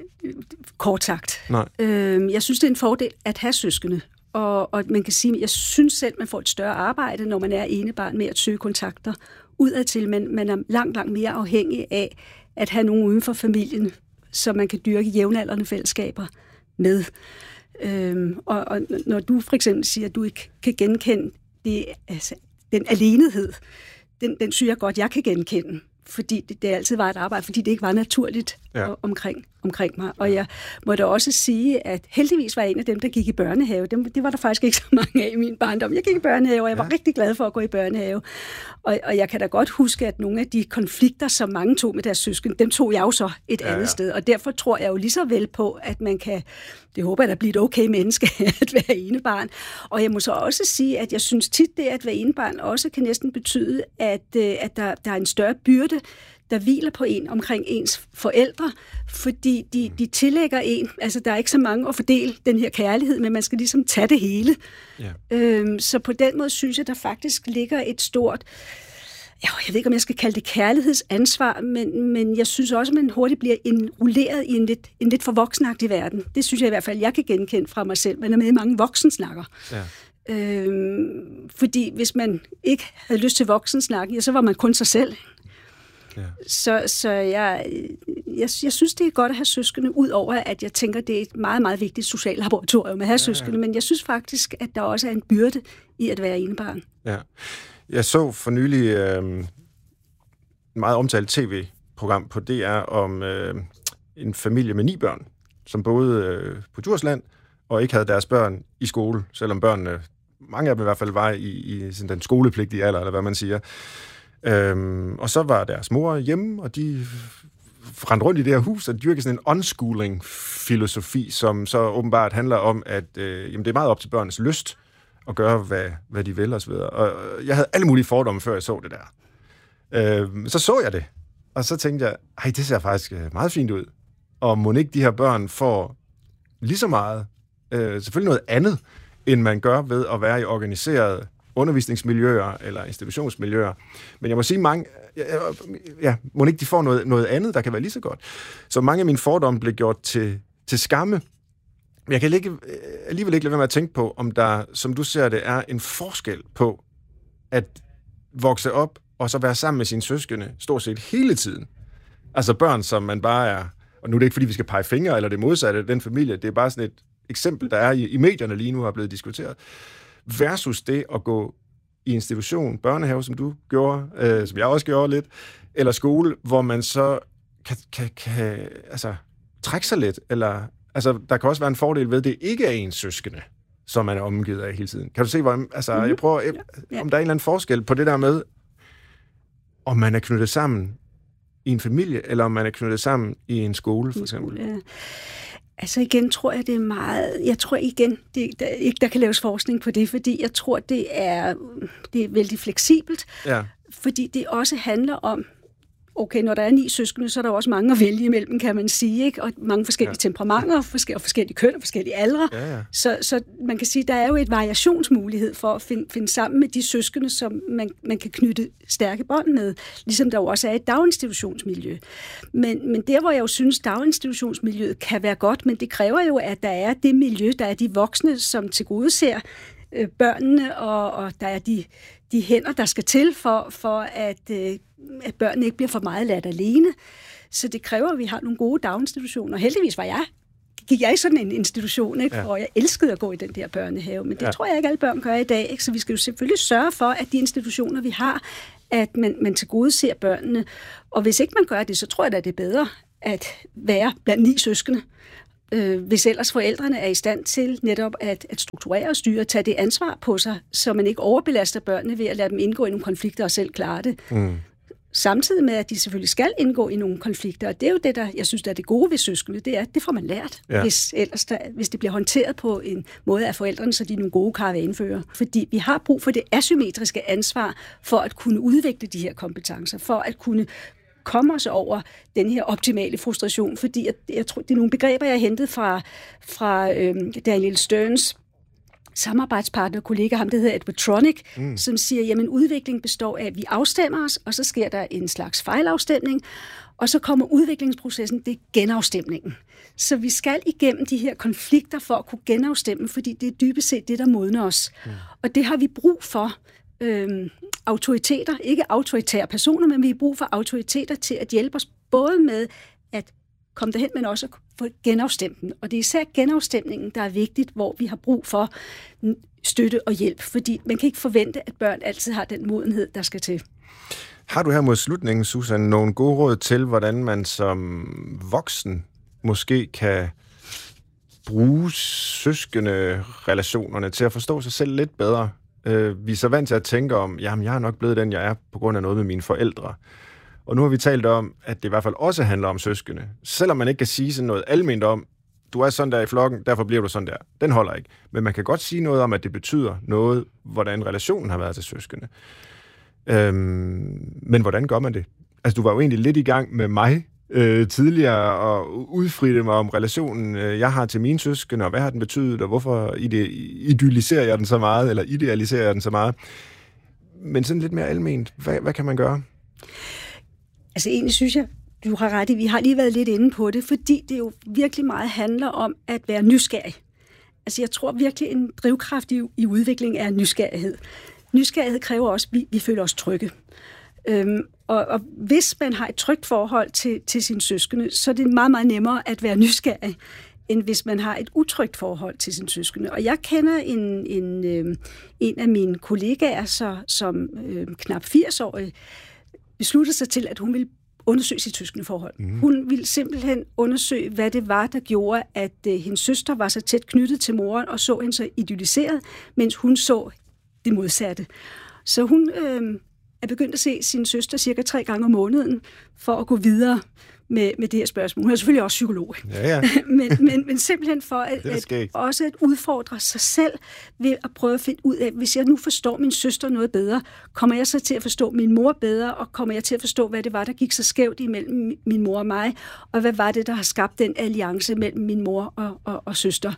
Kort sagt. Nej. Øhm, jeg synes, det er en fordel at have søskende. Og, og man kan sige, jeg synes selv, man får et større arbejde, når man er enebarn med at søge kontakter udadtil, men man er langt, langt mere afhængig af at have nogen uden for familien, så man kan dyrke jævnaldrende fællesskaber med. Øhm, og, og når du for eksempel siger, at du ikke kan genkende det, altså, den alenehed, den, den synes jeg godt, jeg kan genkende. Fordi det, det altid var et arbejde, fordi det ikke var naturligt ja. omkring, omkring mig. Og jeg må da også sige, at heldigvis var jeg en af dem, der gik i børnehave. Dem, det var der faktisk ikke så mange af i min barndom. Jeg gik i børnehave, og jeg var ja. rigtig glad for at gå i børnehave. Og, og jeg kan da godt huske, at nogle af de konflikter, som mange tog med deres søsken, dem tog jeg jo så et ja, andet ja. sted. Og derfor tror jeg jo lige så vel på, at man kan, det håber jeg, der bliver et okay menneske at være enebarn. Og jeg må så også sige, at jeg synes tit, det at være enebarn også kan næsten betyde, at, at der, der er en større byrde, der hviler på en omkring ens forældre, fordi de, de tillægger en, altså der er ikke så mange at fordele den her kærlighed, men man skal ligesom tage det hele. Ja. Øhm, så på den måde synes jeg, der faktisk ligger et stort, ja, jeg ved ikke, om jeg skal kalde det kærlighedsansvar, men, men jeg synes også, at man hurtigt bliver indrulleret i en lidt, en lidt for voksenagtig verden. Det synes jeg i hvert fald, jeg kan genkende fra mig selv. Man er med i mange voksensnakker. Ja. Øhm, fordi hvis man ikke havde lyst til voksensnakken, ja, så var man kun sig selv. Ja. Så, så jeg, jeg, jeg synes, det er godt at have søskende, ud over at jeg tænker, det er et meget, meget vigtigt socialt laboratorium at have ja, søskende, ja. Men jeg synes faktisk, at der også er en byrde i at være enebarn. Ja. Jeg så for nylig øh, et meget omtalt tv-program på D R om øh, en familie med ni børn, som boede øh, på Djursland og ikke havde deres børn i skole, selvom børnene, mange af dem i hvert fald, var i, i sådan den skolepligtige alder, eller hvad man siger. Øhm, og så var deres mor hjemme, og de rendte rundt i det her hus, og dyrkede sådan en unschooling-filosofi, som så åbenbart handler om, at øh, jamen, det er meget op til børnenes lyst at gøre, hvad, hvad de vil, og så videre. Og jeg havde alle mulige fordomme, før jeg så det der. Øhm, så så jeg det, og så tænkte jeg, ej, det ser faktisk meget fint ud. Og må ikke de her børn får lige så meget, øh, selvfølgelig noget andet, end man gør ved at være i organiseret undervisningsmiljøer eller institutionsmiljøer. Men jeg må sige, mange, ja, ja, må ikke de får noget, noget andet, der kan være lige så godt. Så mange af mine fordomme blev gjort til, til skamme. Men jeg kan ikke, alligevel ikke lade være med at tænke på, om der, som du ser det, er en forskel på at vokse op og så være sammen med sine søskende stort set hele tiden. Altså børn, som man bare er, og nu er det ikke, fordi vi skal pege fingre eller det modsatte af den familie, det er bare sådan et eksempel, der er i, i medierne lige nu, har blevet diskuteret, versus det at gå i institution, børnehave, som du gjorde, øh, som jeg også gjorde lidt, eller skole, hvor man så kan, kan, kan altså, trække sig lidt, eller altså, der kan også være en fordel ved, at det ikke er ens søskende, som man er omgivet af hele tiden. Kan du se, hvor, altså, mm-hmm. jeg prøver, ja, ja. om der er en eller anden forskel på det der med, om man er knyttet sammen i en familie, eller om man er knyttet sammen i en skole, for eksempel. Ja. Altså igen tror jeg, det er meget... Jeg tror igen, det, der, ikke der kan laves forskning på det, fordi jeg tror, det er, det er vældig fleksibelt. Ja. Fordi det også handler om... Okay, når der er ni søskende, så er der også mange at vælge imellem, kan man sige, ikke? Og mange forskellige ja. temperamenter, forskellige, forskellige køn og forskellige aldre. Ja, ja. Så, så man kan sige, der er jo et variationsmulighed for at finde, finde sammen med de søskende, som man, man kan knytte stærke bånd med, ligesom der jo også er et daginstitutionsmiljø. Men, men der, hvor jeg jo synes, daginstitutionsmiljøet kan være godt, men det kræver jo, at der er det miljø, der er de voksne, som tilgodeser øh, børnene, og, og der er de, de hænder, der skal til for, for at... Øh, at børnene ikke bliver for meget ladt alene. Så det kræver, at vi har nogle gode daginstitutioner. Heldigvis var jeg gik jeg i sådan en institution, ikke? Ja. Og jeg elskede at gå i den der børnehave, men det ja. tror jeg ikke alle børn gør i dag, ikke? Så vi skal jo selvfølgelig sørge for, at de institutioner, vi har, at man, man tilgodeser børnene. Og hvis ikke man gør det, så tror jeg da, det er bedre at være blandt ni søskende. Øh, hvis ellers forældrene er i stand til netop at, at strukturere og styre, tage det ansvar på sig, så man ikke overbelaster børnene ved at lade dem indgå i nogle konflikter og selv klare det. Mm. Samtidig med, at de selvfølgelig skal indgå i nogle konflikter, og det er jo det, der jeg synes, der er det gode ved søskende, det er, det får man lært, ja. hvis, ellers der, hvis det bliver håndteret på en måde af forældrene, så de er nogle gode karavanefører. Fordi vi har brug for det asymmetriske ansvar for at kunne udvikle de her kompetencer, for at kunne komme os over den her optimale frustration, fordi jeg, jeg tror, det er nogle begreber, jeg har hentet fra, fra øhm, Daniel Sterns samarbejdspartner og kollega, ham der hedder Edward Tronick, mm. som siger, jamen udvikling består af, at vi afstemmer os, og så sker der en slags fejlafstemning, og så kommer udviklingsprocessen, det er genafstemningen. Så vi skal igennem de her konflikter for at kunne genafstemme, fordi det er dybest set det, der modner os. Mm. Og det har vi brug for. Øhm, autoriteter, ikke autoritære personer, men vi har brug for autoriteter til at hjælpe os både med at komme derhen, men også at få genafstemt den. Og det er især genafstemningen, der er vigtigt, hvor vi har brug for støtte og hjælp, fordi man kan ikke forvente, at børn altid har den modenhed, der skal til. Har du her mod slutningen, Susan, nogle gode råd til, hvordan man som voksen måske kan bruge søskende relationerne til at forstå sig selv lidt bedre? Vi er så vant til at tænke om, jamen jeg er nok blevet den, jeg er på grund af noget med mine forældre. Og nu har vi talt om, at det i hvert fald også handler om søskende. Selvom man ikke kan sige sådan noget alment om, du er sådan der i flokken, derfor bliver du sådan der. Den holder ikke. Men man kan godt sige noget om, at det betyder noget, hvordan relationen har været til søskende. Øhm, men hvordan gør man det? Altså du var jo egentlig lidt i gang med mig øh, tidligere og udfritte mig om relationen, øh, jeg har til mine søskende, og hvad har den betydet, og hvorfor idylliserer jeg den så meget, eller idealiserer jeg den så meget. Men sådan lidt mere alment, hvad, hvad kan man gøre? Altså egentlig synes jeg, du har ret i, vi har lige været lidt inde på det, fordi det jo virkelig meget handler om at være nysgerrig. Altså jeg tror virkelig, en drivkraft i, i udvikling er nysgerrighed. Nysgerrighed kræver også, at vi, vi føler os trygge. Øhm, og, og hvis man har et trygt forhold til, til sine søskende, så er det meget, meget nemmere at være nysgerrig, end hvis man har et utrygt forhold til sine søskende. Og jeg kender en, en, øh, en af mine kollegaer, så, som øh, knap firs-årig, besluttede sig til, at hun ville undersøge sit søskendeforhold. Mm. Hun ville simpelthen undersøge, hvad det var, der gjorde, at øh, hendes søster var så tæt knyttet til moren, og så hende så idylliseret, mens hun så det modsatte. Så hun øh, er begyndt at se sin søster cirka tre gange om måneden, for at gå videre med, med det her spørgsmål. Hun er selvfølgelig også psykolog. Ja, ja. men, men, men simpelthen for at, at også at udfordre sig selv ved at prøve at finde ud af, hvis jeg nu forstår min søster noget bedre, kommer jeg så til at forstå min mor bedre, og kommer jeg til at forstå, hvad det var, der gik så skævt imellem min mor og mig, og hvad var det, der har skabt den alliance mellem min mor og, og, og søster.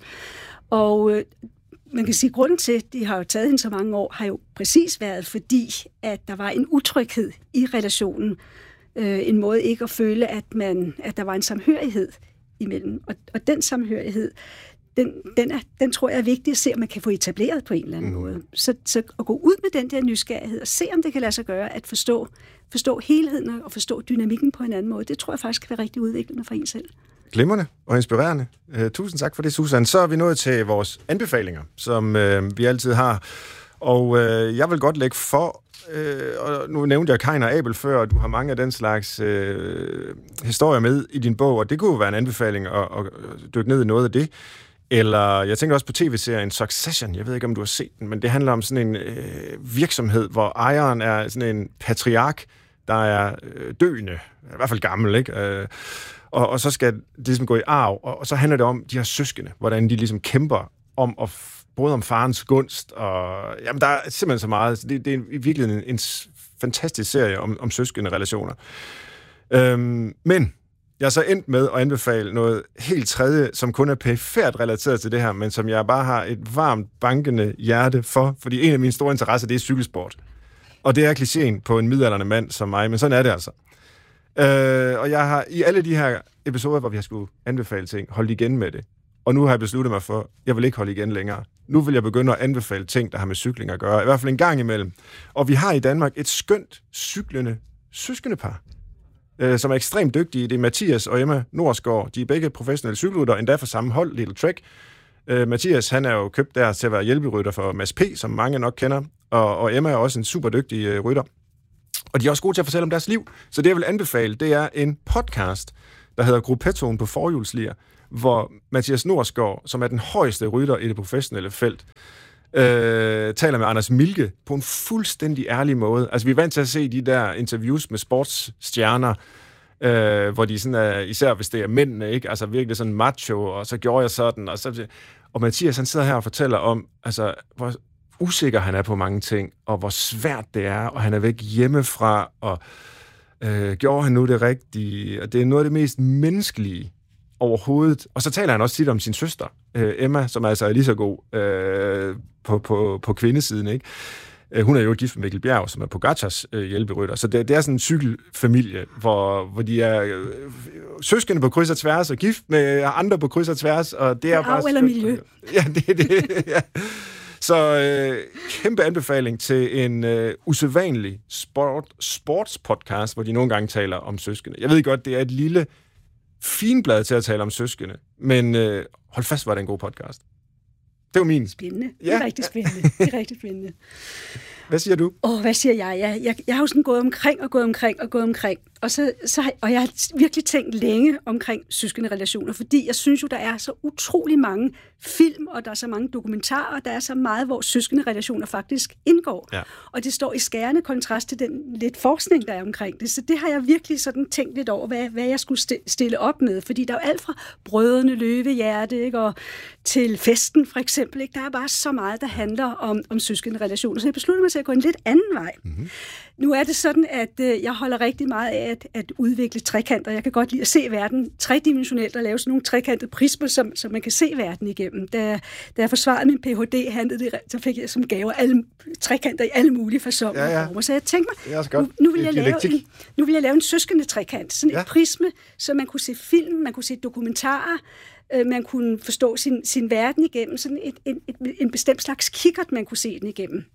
Og øh, man kan sige, at grunden til, at de har jo taget hende så mange år, har jo præcis været, fordi at der var en utryghed i relationen. Øh, en måde ikke at føle, at, man, at der var en samhørighed imellem. Og, og den samhørighed, den, den, er, den tror jeg er vigtig at se, om man kan få etableret på en eller anden mm. måde. Så, så at gå ud med den der nysgerrighed og se, om det kan lade sig gøre at forstå, forstå helheden og forstå dynamikken på en anden måde, det tror jeg faktisk kan være rigtig udviklende for en selv. Glimrende og inspirerende. Uh, tusind tak for det, Susan. Så er vi nået til vores anbefalinger, som uh, vi altid har. Og uh, jeg vil godt lægge for, uh, og nu nævnte jeg Kain og Abel før, og du har mange af den slags uh, historier med i din bog, og det kunne jo være en anbefaling at, at dykke ned i noget af det. Eller jeg tænker også på tv-serien Succession. Jeg ved ikke, om du har set den, men det handler om sådan en uh, virksomhed, hvor ejeren er sådan en patriark, der er uh, døende, i hvert fald gammel, ikke? Uh, Og, og så skal det ligesom gå i arv, og, og så handler det om de her søskende, hvordan de ligesom kæmper om at f- både om farens gunst, og jamen, der er simpelthen så meget. Det, det er i virkeligheden en, en fantastisk serie om, om søskende relationer. Øhm, men jeg er så endt med at anbefale noget helt tredje, som kun er perifært relateret til det her, men som jeg bare har et varmt, bankende hjerte for, fordi en af mine store interesser, det er cykelsport. Og det er klichéen på en midaldrende mand som mig, men sådan er det altså. Øh, og jeg har i alle de her episoder, hvor vi har skulle anbefale ting, holdt igen med det. Og nu har jeg besluttet mig for, at jeg vil ikke holde igen længere. Nu vil jeg begynde at anbefale ting, der har med cykling at gøre. I hvert fald en gang imellem. Og vi har i Danmark et skønt cyklende søskendepar. øh, som er ekstremt dygtige. Det er Mathias og Emma Norsgaard. De er begge professionelle cykelrytter, endda for samme hold, Little Trek. Øh, Mathias, han er jo købt der til at være hjælperytter for Mads P., som mange nok kender, og, og Emma er også en super dygtig øh, rytter. Og de er også gode til at fortælle om deres liv. Så det, jeg vil anbefale, det er en podcast, der hedder Gruppettoen på forhjulslier, hvor Mathias Norsgaard, som er den højeste rytter i det professionelle felt, øh, taler med Anders Milke på en fuldstændig ærlig måde. Altså, vi er vant til at se de der interviews med sportsstjerner, øh, hvor de sådan er, især hvis det er mændene, ikke? Altså virkelig sådan macho, og så gjorde jeg sådan, og så... Og Mathias, han sidder her og fortæller om, altså, hvor usikker han er på mange ting, og hvor svært det er, og han er væk hjemmefra, og øh, gjorde han nu det rigtige, og det er noget af det mest menneskelige overhovedet. Og så taler han også tit om sin søster, øh, Emma, som altså er lige så god øh, på, på, på kvindesiden, ikke? Hun er jo gift med Mikkel Bjerg, som er Pogacars øh, hjælperytter. Så det, det er sådan en cykelfamilie, hvor, hvor de er øh, søskende på kryds og tværs, og gift med andre på kryds og tværs. Og det er Arv bare eller miljø. Ja, det er det. Ja. Så øh, kæmpe anbefaling til en øh, usædvanlig sport, sportspodcast, hvor de nogle gange taler om søskende. Jeg ved godt, det er et lille finblad til at tale om søskende, men øh, hold fast, var det en god podcast. Det var min. Spændende. Ja. Det er rigtig spændende. Det er rigtig spændende. Hvad siger du? Åh, oh, hvad siger jeg? Jeg, jeg? jeg har jo sådan gået omkring og gået omkring og gået omkring. Og, så, så, og jeg har virkelig tænkt længe omkring søskende relationer, fordi jeg synes jo, der er så utrolig mange film, og der er så mange dokumentarer, og der er så meget, hvor søskende relationer faktisk indgår. Ja. Og det står i skærende kontrast til den lidt forskning, der er omkring det. Så det har jeg virkelig sådan tænkt lidt over, hvad, hvad jeg skulle stille op med. Fordi der er jo alt fra Brødrene Løvehjerte, ikke, og til Festen for eksempel. Ikke? Der er bare så meget, der handler om, om søskende relationer. Så jeg besluttede mig til at gå en lidt anden vej. Mm-hmm. Nu er det sådan, at øh, jeg holder rigtig meget af at, at udvikle trekanter. Jeg kan godt lide at se verden tredimensionelt og lave sådan nogle trekantede prismer, som, som man kan se verden igennem. Da, da jeg forsvarede min P H D, handlede det, så fik jeg som gave alle trekanter i alle mulige fasoner ja, ja. og former. Så jeg tænkte mig, nu, nu, vil jeg lave en, nu vil jeg lave en søskende trekant. Sådan ja. et prisme, så man kunne se film, man kunne se dokumentarer, øh, man kunne forstå sin, sin verden igennem. Sådan et, et, et, en bestemt slags kikkert, man kunne se den igennem.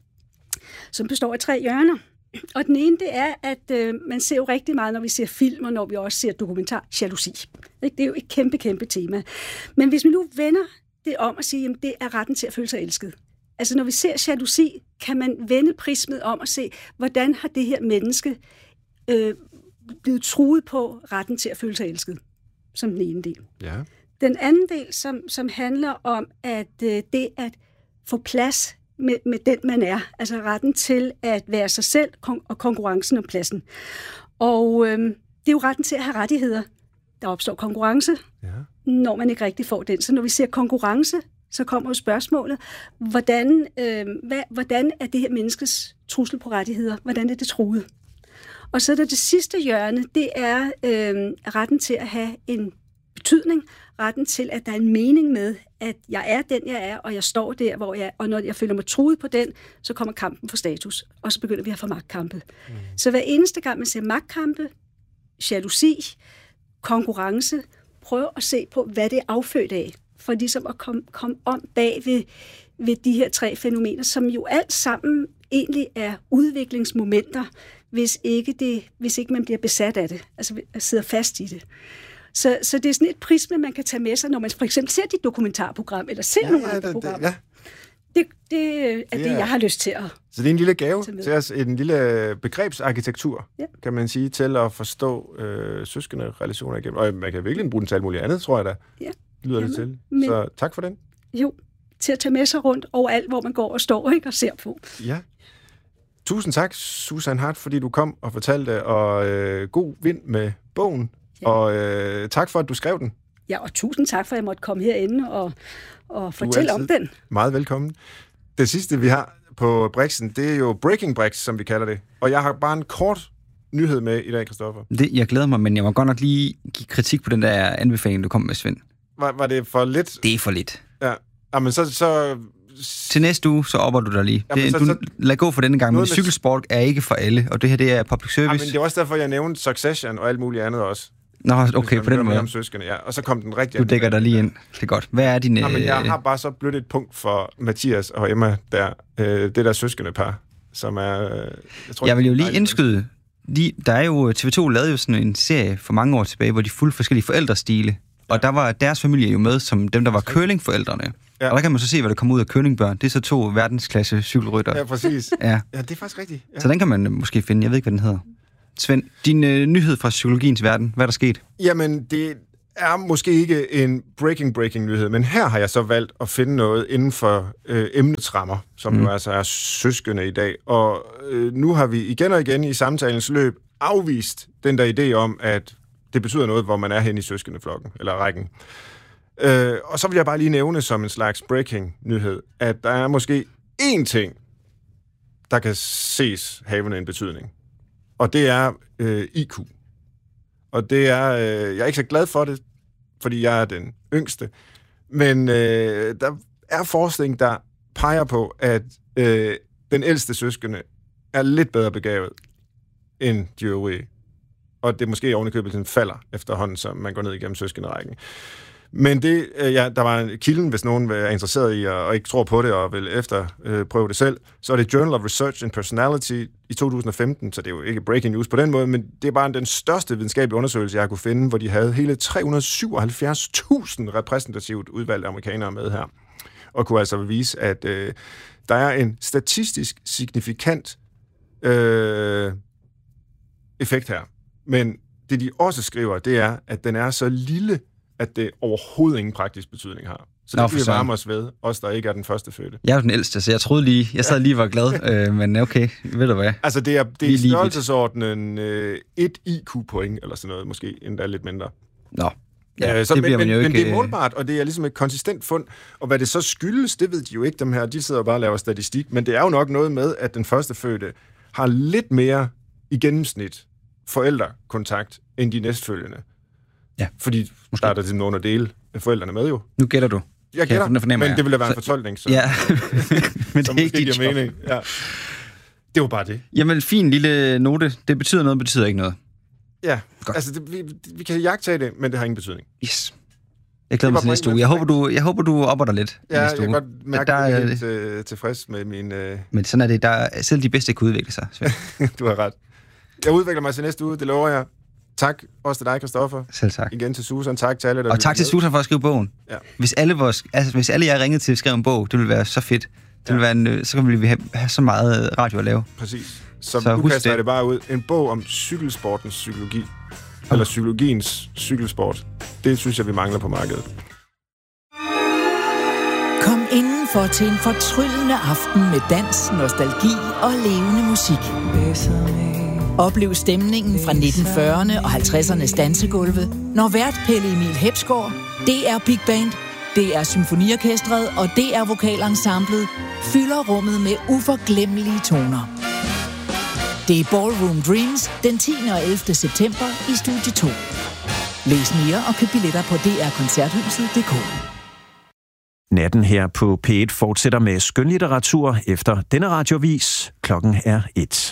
Som består af tre hjørner. Og den ene, det er, at øh, man ser jo rigtig meget, når vi ser film, og når vi også ser dokumentar, jalousi. Det er jo et kæmpe, kæmpe tema. Men hvis vi nu vender det om at sige, at det er retten til at føle sig elsket. Altså når vi ser jalousi, kan man vende prismet om og se, hvordan har det her menneske øh, blevet truet på retten til at føle sig elsket, som den ene del. Ja. Den anden del, som, som handler om, at øh, det at få plads Med, med den, man er. Altså retten til at være sig selv kon- og konkurrencen om pladsen. Og øhm, det er jo retten til at have rettigheder. Der opstår konkurrence, ja. når man ikke rigtig får den. Så når vi ser konkurrence, så kommer jo spørgsmålet, hvordan, øhm, hvad, hvordan er det her menneskes trussel på rettigheder? Hvordan er det truet? Og så er der det sidste hjørne, det er øhm, retten til at have en betydning, retten til, at der er en mening med, at jeg er den, jeg er, og jeg står der, hvor jeg er, og når jeg føler mig truet på den, så kommer kampen for status, og så begynder vi at få magtkampe. Mm. Så hver eneste gang, man ser magtkampe, jalousi, konkurrence, prøv at se på, hvad det er affødt af, for ligesom at komme kom om bag ved, ved de her tre fænomener, som jo alt sammen egentlig er udviklingsmomenter, hvis ikke, det, hvis ikke man bliver besat af det, altså sidder fast i det. Så, så det er sådan et prisme, man kan tage med sig, når man for eksempel ser dit dokumentarprogram, eller ser ja, nogle ja, andre programmer. Ja. Det, det er det, ja. jeg har lyst til at Så det er en lille gave til os, en lille begrebsarkitektur, ja. kan man sige, til at forstå øh, søskende relationer igennem. Og man kan virkelig bruge den til alt muligt andet, tror jeg da. Ja. Det lyder Jamen, det til. Men, så tak for den. Jo, til at tage med sig rundt overalt, hvor man går og står, ikke, og ser på. Ja. Tusind tak, Susan Hart, fordi du kom og fortalte, og øh, god vind med bogen. Ja. Og øh, tak for, at du skrev den. Ja, og tusind tak for, at jeg måtte komme herinde og, og fortælle om den. Meget velkommen. Det sidste, vi har på Brixen, det er jo Breaking Brix, som vi kalder det. Og jeg har bare en kort nyhed med i dag, Christoffer. Det, jeg glæder mig, men jeg må godt nok lige give kritik på den der anbefaling, du kom med, Svend. Var, var det for lidt? Det er for lidt. Ja, Jamen, så... så til næste uge, så opper du dig lige. Jamen, det, så, du, lad gå for denne gang, men cykelsport er ikke for alle, og det her, det er public service. Jamen, det er også derfor, jeg nævnte Succession og alt muligt andet også. Nå, okay, på den måde. Om søskende, ja. Og så kom den rigtig... Du dækker dig lige ind. Det er godt. Hvad er din... Jamen, jeg har bare så blødt et punkt for Mathias og Emma, der, øh, det der søskende par, som er... Jeg, tror, jeg vil jo lige indskyde de, der er jo, T V to lavede jo sådan en serie for mange år tilbage, hvor de fulgte forskellige forældrestile. Ja. Og der var deres familie jo med som dem, der var curlingforældrene. Ja. Og der kan man så se, hvad der kommer ud af curlingbørn. Det er så to verdensklasse cykelrytter. Ja, præcis. Ja. Ja, det er faktisk rigtigt. Ja. Så den kan man måske finde. Jeg ved ikke, hvad den hedder. Svend, din øh, nyhed fra psykologiens verden. Hvad er der sket? Jamen, det er måske ikke en breaking-breaking nyhed, men her har jeg så valgt at finde noget inden for øh, emnets rammer, som mm. jo altså er søskende i dag. Og øh, nu har vi igen og igen i samtalens løb afvist den der idé om, at det betyder noget, hvor man er hen i søskendeflokken, eller rækken. Øh, og så vil jeg bare lige nævne som en slags breaking-nyhed, at der er måske én ting, der kan ses havende en betydning. Og det er øh, I Q. Og det er, øh, jeg er ikke så glad for det, fordi jeg er den yngste. Men øh, der er forskning, der peger på, at øh, den ældste søskende er lidt bedre begavet end de øvrige. Og det måske ovenikøbet sådan falder efterhånden, som man går ned igennem søskenderækken. Men det, ja, der var en kilden, hvis nogen er interesseret i og ikke tror på det og vil efterprøve øh, det selv, så er det Journal of Research and Personality i to tusind og femten, så det er jo ikke breaking news på den måde, men det er bare den største videnskabelige undersøgelse, jeg kunne finde, hvor de havde hele tre hundrede og syvoghalvfjerds tusind repræsentativt udvalgte amerikanere med her, og kunne altså vise, at øh, der er en statistisk signifikant øh, effekt her. Men det, de også skriver, det er, at den er så lille, at det overhovedet ingen praktisk betydning har. Så det kan vi varme os ved, os der ikke er den første fødte. Jeg er den ældste, så jeg troede lige, jeg sad lige var glad, øh, men okay, ved du hvad? Altså det er, det er størrelsesordenen øh, et I Q-point, eller sådan noget, måske endda lidt mindre. Nå, ja, øh, så, det men, men, jo ikke... men det er målbart, og det er ligesom et konsistent fund, og hvad det så skyldes, det ved de jo ikke, dem her, de sidder og bare laver statistik, men det er jo nok noget med, at den første fødte har lidt mere i gennemsnit forældrekontakt end de næstfølgende. Ja. Fordi måske. Der er der til nogen at dele forældrene med jo. Nu gætter du. Jeg gætter, jeg men jeg. det ville være en fortolkning, så, ja. men det er ikke dit job. Mening. Ja. Det var bare det. Jamen, fin lille note. Det betyder noget, betyder ikke noget. Ja, godt. Altså det, vi, vi kan jagtage det, men det har ingen betydning. Yes. Jeg glæder mig til næste uge. Jeg håber, du, jeg håber, du opper dig lidt. Ja, jeg kan godt mærke, at jeg er helt øh, tilfreds med min... Øh... Men sådan er det. Der er, selv de bedste kan udvikle sig. Du har ret. Jeg udvikler mig til næste uge, det lover jeg. Tak også til dig, Christoffer. Selv tak. Igen til Susan. Tak til alle, der Og tak til med. Susan for at skrive bogen. Ja. Hvis alle vores, altså hvis alle jeg ringede til at skrive en bog, det ville være så fedt. Det ville ja. være en, så ville vi have, have så meget radio at lave. Præcis. Så, så nu kaster jeg det bare ud. En bog om cykelsportens psykologi. Oh. Eller psykologiens cykelsport. Det synes jeg, vi mangler på markedet. Kom indenfor til en fortryllende aften med dans, nostalgi og levende musik. Oplev stemningen fra nitten fyrrerne og halvtredsernes dansegulve, når vært Pelle Emil Hepsgaard, D R Big Band, D R Symfoniorkestret og D R Vokalensemblet fylder rummet med uforglemmelige toner. Det er Ballroom Dreams den tiende og ellevte september i Studie to. Læs mere og køb billetter på d r koncerthuset punktum d k. Natten her på P et fortsætter med skønlitteratur efter denne radiovis. Klokken er et.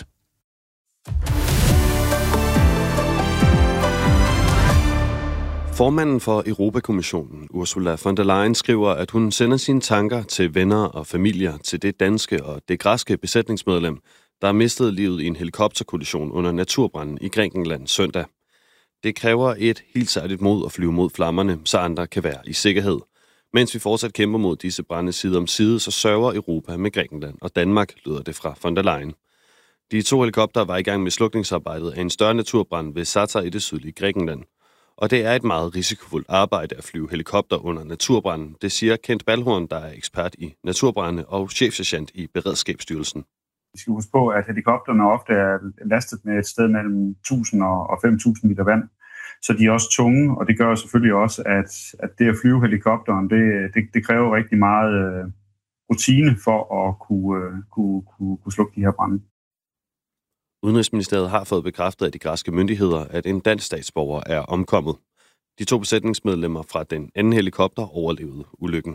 Formanden for Europakommissionen, Ursula von der Leyen, skriver, at hun sender sine tanker til venner og familier til det danske og det græske besætningsmedlem, der har mistet livet i en helikopterkollision under naturbranden i Grækenland søndag. Det kræver et helt særligt mod at flyve mod flammerne, så andre kan være i sikkerhed. Mens vi fortsat kæmper mod disse brande side om side, så sørger Europa med Grækenland og Danmark, lyder det fra von der Leyen. De to helikopter var i gang med slukningsarbejdet af en større naturbrand ved Satar i det sydlige Grækenland. Og det er et meget risikofuldt arbejde at flyve helikopter under naturbranden, det siger Kent Balhorn, der er ekspert i naturbrande og chefsergeant i Beredskabsstyrelsen. Vi skal huske på, at helikopterne ofte er lastet med et sted mellem tusind og fem tusind liter vand. Så de er også tunge, og det gør selvfølgelig også, at, at det at flyve helikopteren, det, det, det kræver rigtig meget øh, rutine for at kunne, øh, kunne, kunne, kunne slukke de her brande. Udenrigsministeriet har fået bekræftet af de græske myndigheder, at en dansk statsborger er omkommet. De to besætningsmedlemmer fra den anden helikopter overlevede ulykken.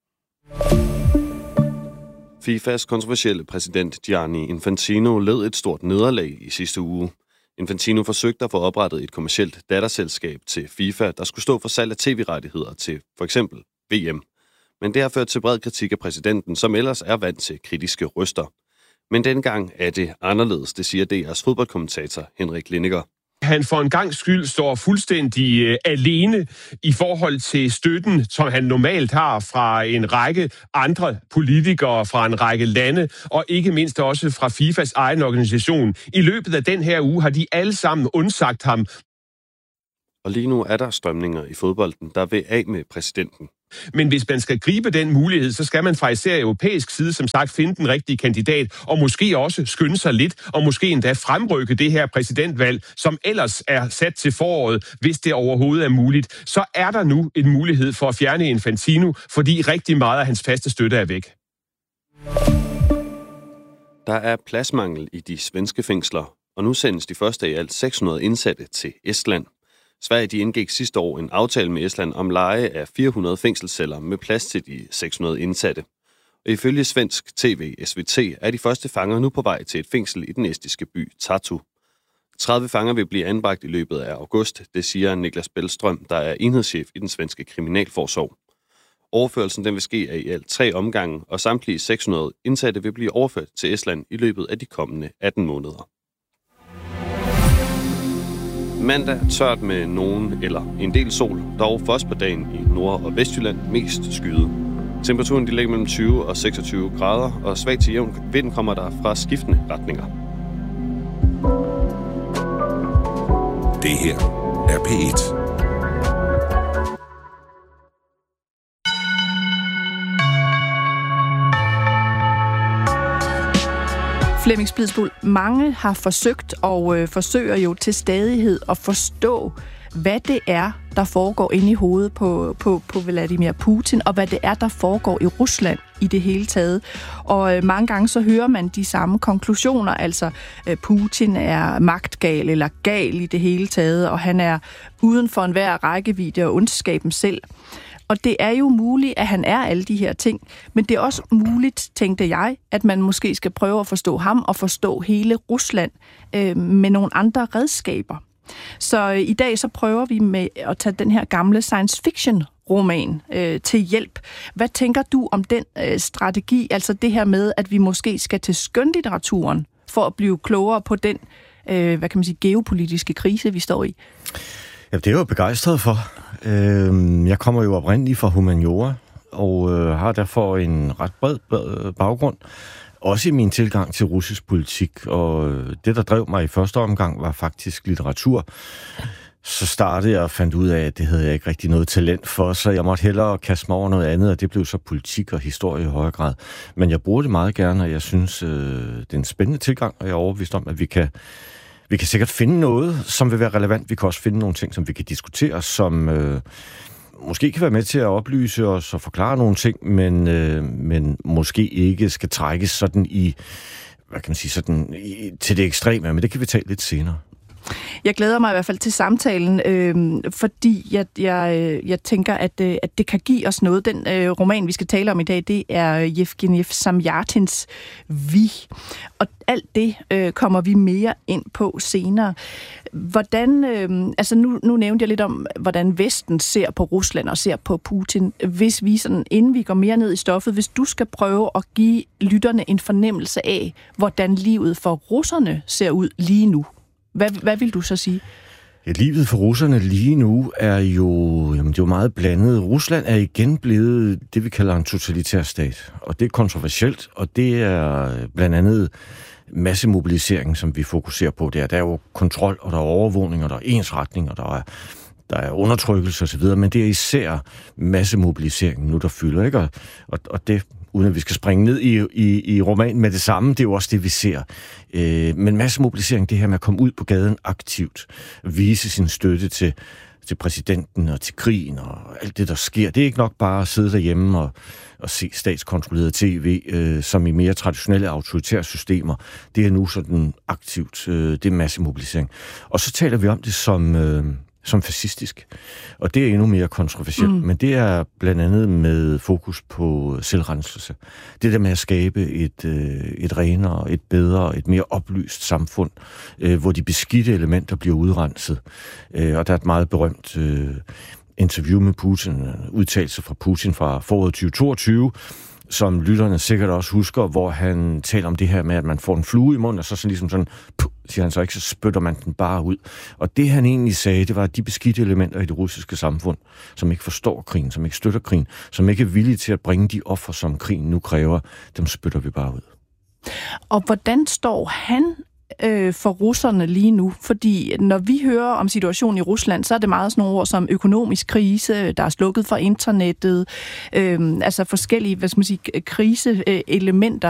FIFAs kontroversielle præsident Gianni Infantino led et stort nederlag i sidste uge. Infantino forsøgte at få oprettet et kommercielt datterselskab til FIFA, der skulle stå for salg af tv-rettigheder til for eksempel V M. Men det har ført til bred kritik af præsidenten, som ellers er vant til kritiske røster. Men dengang er det anderledes, det siger D R's fodboldkommentator Henrik Lindiger. Han for en gangs skyld står fuldstændig øh, alene i forhold til støtten, som han normalt har fra en række andre politikere fra en række lande, og ikke mindst også fra FIFAs egen organisation. I løbet af den her uge har de alle sammen undsagt ham. Og lige nu er der strømninger i fodbolden, der vil af med præsidenten. Men hvis man skal gribe den mulighed, så skal man fra især europæisk side, som sagt, finde den rigtige kandidat, og måske også skynde sig lidt, og måske endda fremrykke det her præsidentvalg, som ellers er sat til foråret, hvis det overhovedet er muligt. Så er der nu en mulighed for at fjerne Infantino, fordi rigtig meget af hans faste støtte er væk. Der er pladsmangel i de svenske fængsler, og nu sendes de første af alt seks hundrede indsatte til Estland. Sverige de indgik sidste år en aftale med Estland om leje af fire hundrede fængselsceller med plads til de seks hundrede indsatte. Og ifølge svensk tv S V T er de første fanger nu på vej til et fængsel i den estiske by Tartu. tredive fanger vil blive anbragt i løbet af august, det siger Niklas Bellström, der er enhedschef i den svenske kriminalforsorg. Overførelsen den vil ske af i alt tre omgange, og samtlige seks hundrede indsatte vil blive overført til Estland i løbet af de kommende atten måneder. Mandag tørt med nogen eller en del sol, dog først på dagen i Nord- og Vestjylland mest skyet. Temperaturen de ligger mellem tyve og seksogtyve grader, og svag til jævn vind kommer der fra skiftende retninger. Det her er P et. Flemming Splidsbull, mange har forsøgt og øh, forsøger jo til stadighed at forstå, hvad det er, der foregår inde i hovedet på, på, på Vladimir Putin, og hvad det er, der foregår i Rusland i det hele taget. Og øh, mange gange så hører man de samme konklusioner, altså øh, Putin er magtgal eller gal i det hele taget, og han er uden for enhver rækkevidde og ondskaben selv. Og det er jo muligt, at han er alle de her ting, men det er også muligt, tænkte jeg, at man måske skal prøve at forstå ham og forstå hele Rusland øh, med nogle andre redskaber. Så øh, i dag så prøver vi med at tage den her gamle science fiction roman øh, til hjælp. Hvad tænker du om den øh, strategi, altså det her med, at vi måske skal til skønlitteraturen for at blive klogere på den, øh, hvad kan man sige, geopolitiske krise, vi står i? Ja, det er jeg jo begejstret for. Jeg kommer jo oprindeligt fra humaniora, og har derfor en ret bred baggrund, også i min tilgang til russisk politik. Og det, der drev mig i første omgang, var faktisk litteratur. Så startede jeg og fandt ud af, at det havde jeg ikke rigtig noget talent for, så jeg måtte hellere kaste mig over noget andet, og det blev så politik og historie i højere grad. Men jeg bruger det meget gerne, og jeg synes, det er en spændende tilgang, og jeg er overbevist om, at vi kan Vi kan sikkert finde noget, som vil være relevant. Vi kan også finde nogle ting, som vi kan diskutere, som øh, måske kan være med til at oplyse os og forklare nogle ting, men, øh, men måske ikke skal trækkes sådan i, hvad kan man sige, sådan i, til det ekstreme, men det kan vi tale lidt senere. Jeg glæder mig i hvert fald til samtalen, øh, fordi jeg, jeg, jeg tænker, at, at det kan give os noget. Den øh, roman, vi skal tale om i dag, det er Yevgenij Zamjatins Vi. Og alt det øh, kommer vi mere ind på senere. Hvordan, øh, altså nu, nu nævnte jeg lidt om, hvordan Vesten ser på Rusland og ser på Putin. Hvis vi sådan, inden vi går mere ned i stoffet, hvis du skal prøve at give lytterne en fornemmelse af, hvordan livet for russerne ser ud lige nu, Hvad, hvad vil du så sige? Ja, livet for russerne lige nu er jo, jamen, det er jo meget blandet. Rusland er igen blevet det, vi kalder en totalitær stat, og det er kontroversielt, og det er blandt andet massemobilisering, som vi fokuserer på der. Der er jo kontrol, og der er overvågning, og der er ensretning, og der er, der er undertrykkelse osv., men det er især massemobiliseringen nu, der fylder, ikke? Og, og, og det, uden at vi skal springe ned i, i, i romanen med det samme, det er jo også det, vi ser. Øh, men massemobilisering, det her med at komme ud på gaden aktivt, vise sin støtte til, til præsidenten og til krigen og alt det, der sker. Det er ikke nok bare at sidde derhjemme og, og se statskontrolleret tv, øh, som i mere traditionelle autoritære systemer. Det er nu sådan aktivt, øh, det er massemobilisering. Og så taler vi om det som... Øh, som fascistisk. Og det er endnu mere kontroversielt, mm. men det er blandt andet med fokus på selvrenselse. Det der med at skabe et, et renere, et bedre, et mere oplyst samfund, hvor de beskidte elementer bliver udrenset. Og der er et meget berømt interview med Putin, udtalelse fra Putin fra foråret tyve toogtyve, som lytterne sikkert også husker, hvor han taler om det her med, at man får en flue i munden, og så sådan ligesom sådan, puh, siger han så ikke, så spytter man den bare ud. Og det han egentlig sagde, det var, at de beskidte elementer i det russiske samfund, som ikke forstår krigen, som ikke støtter krigen, som ikke er villige til at bringe de offer, som krigen nu kræver, dem spytter vi bare ud. Og hvordan står han øh, for russerne lige nu? Fordi når vi hører om situationen i Rusland, så er det meget sådan nogle ord som økonomisk krise, der er slukket for internettet, øh, altså forskellige, hvad skal man sige, kriseelementer.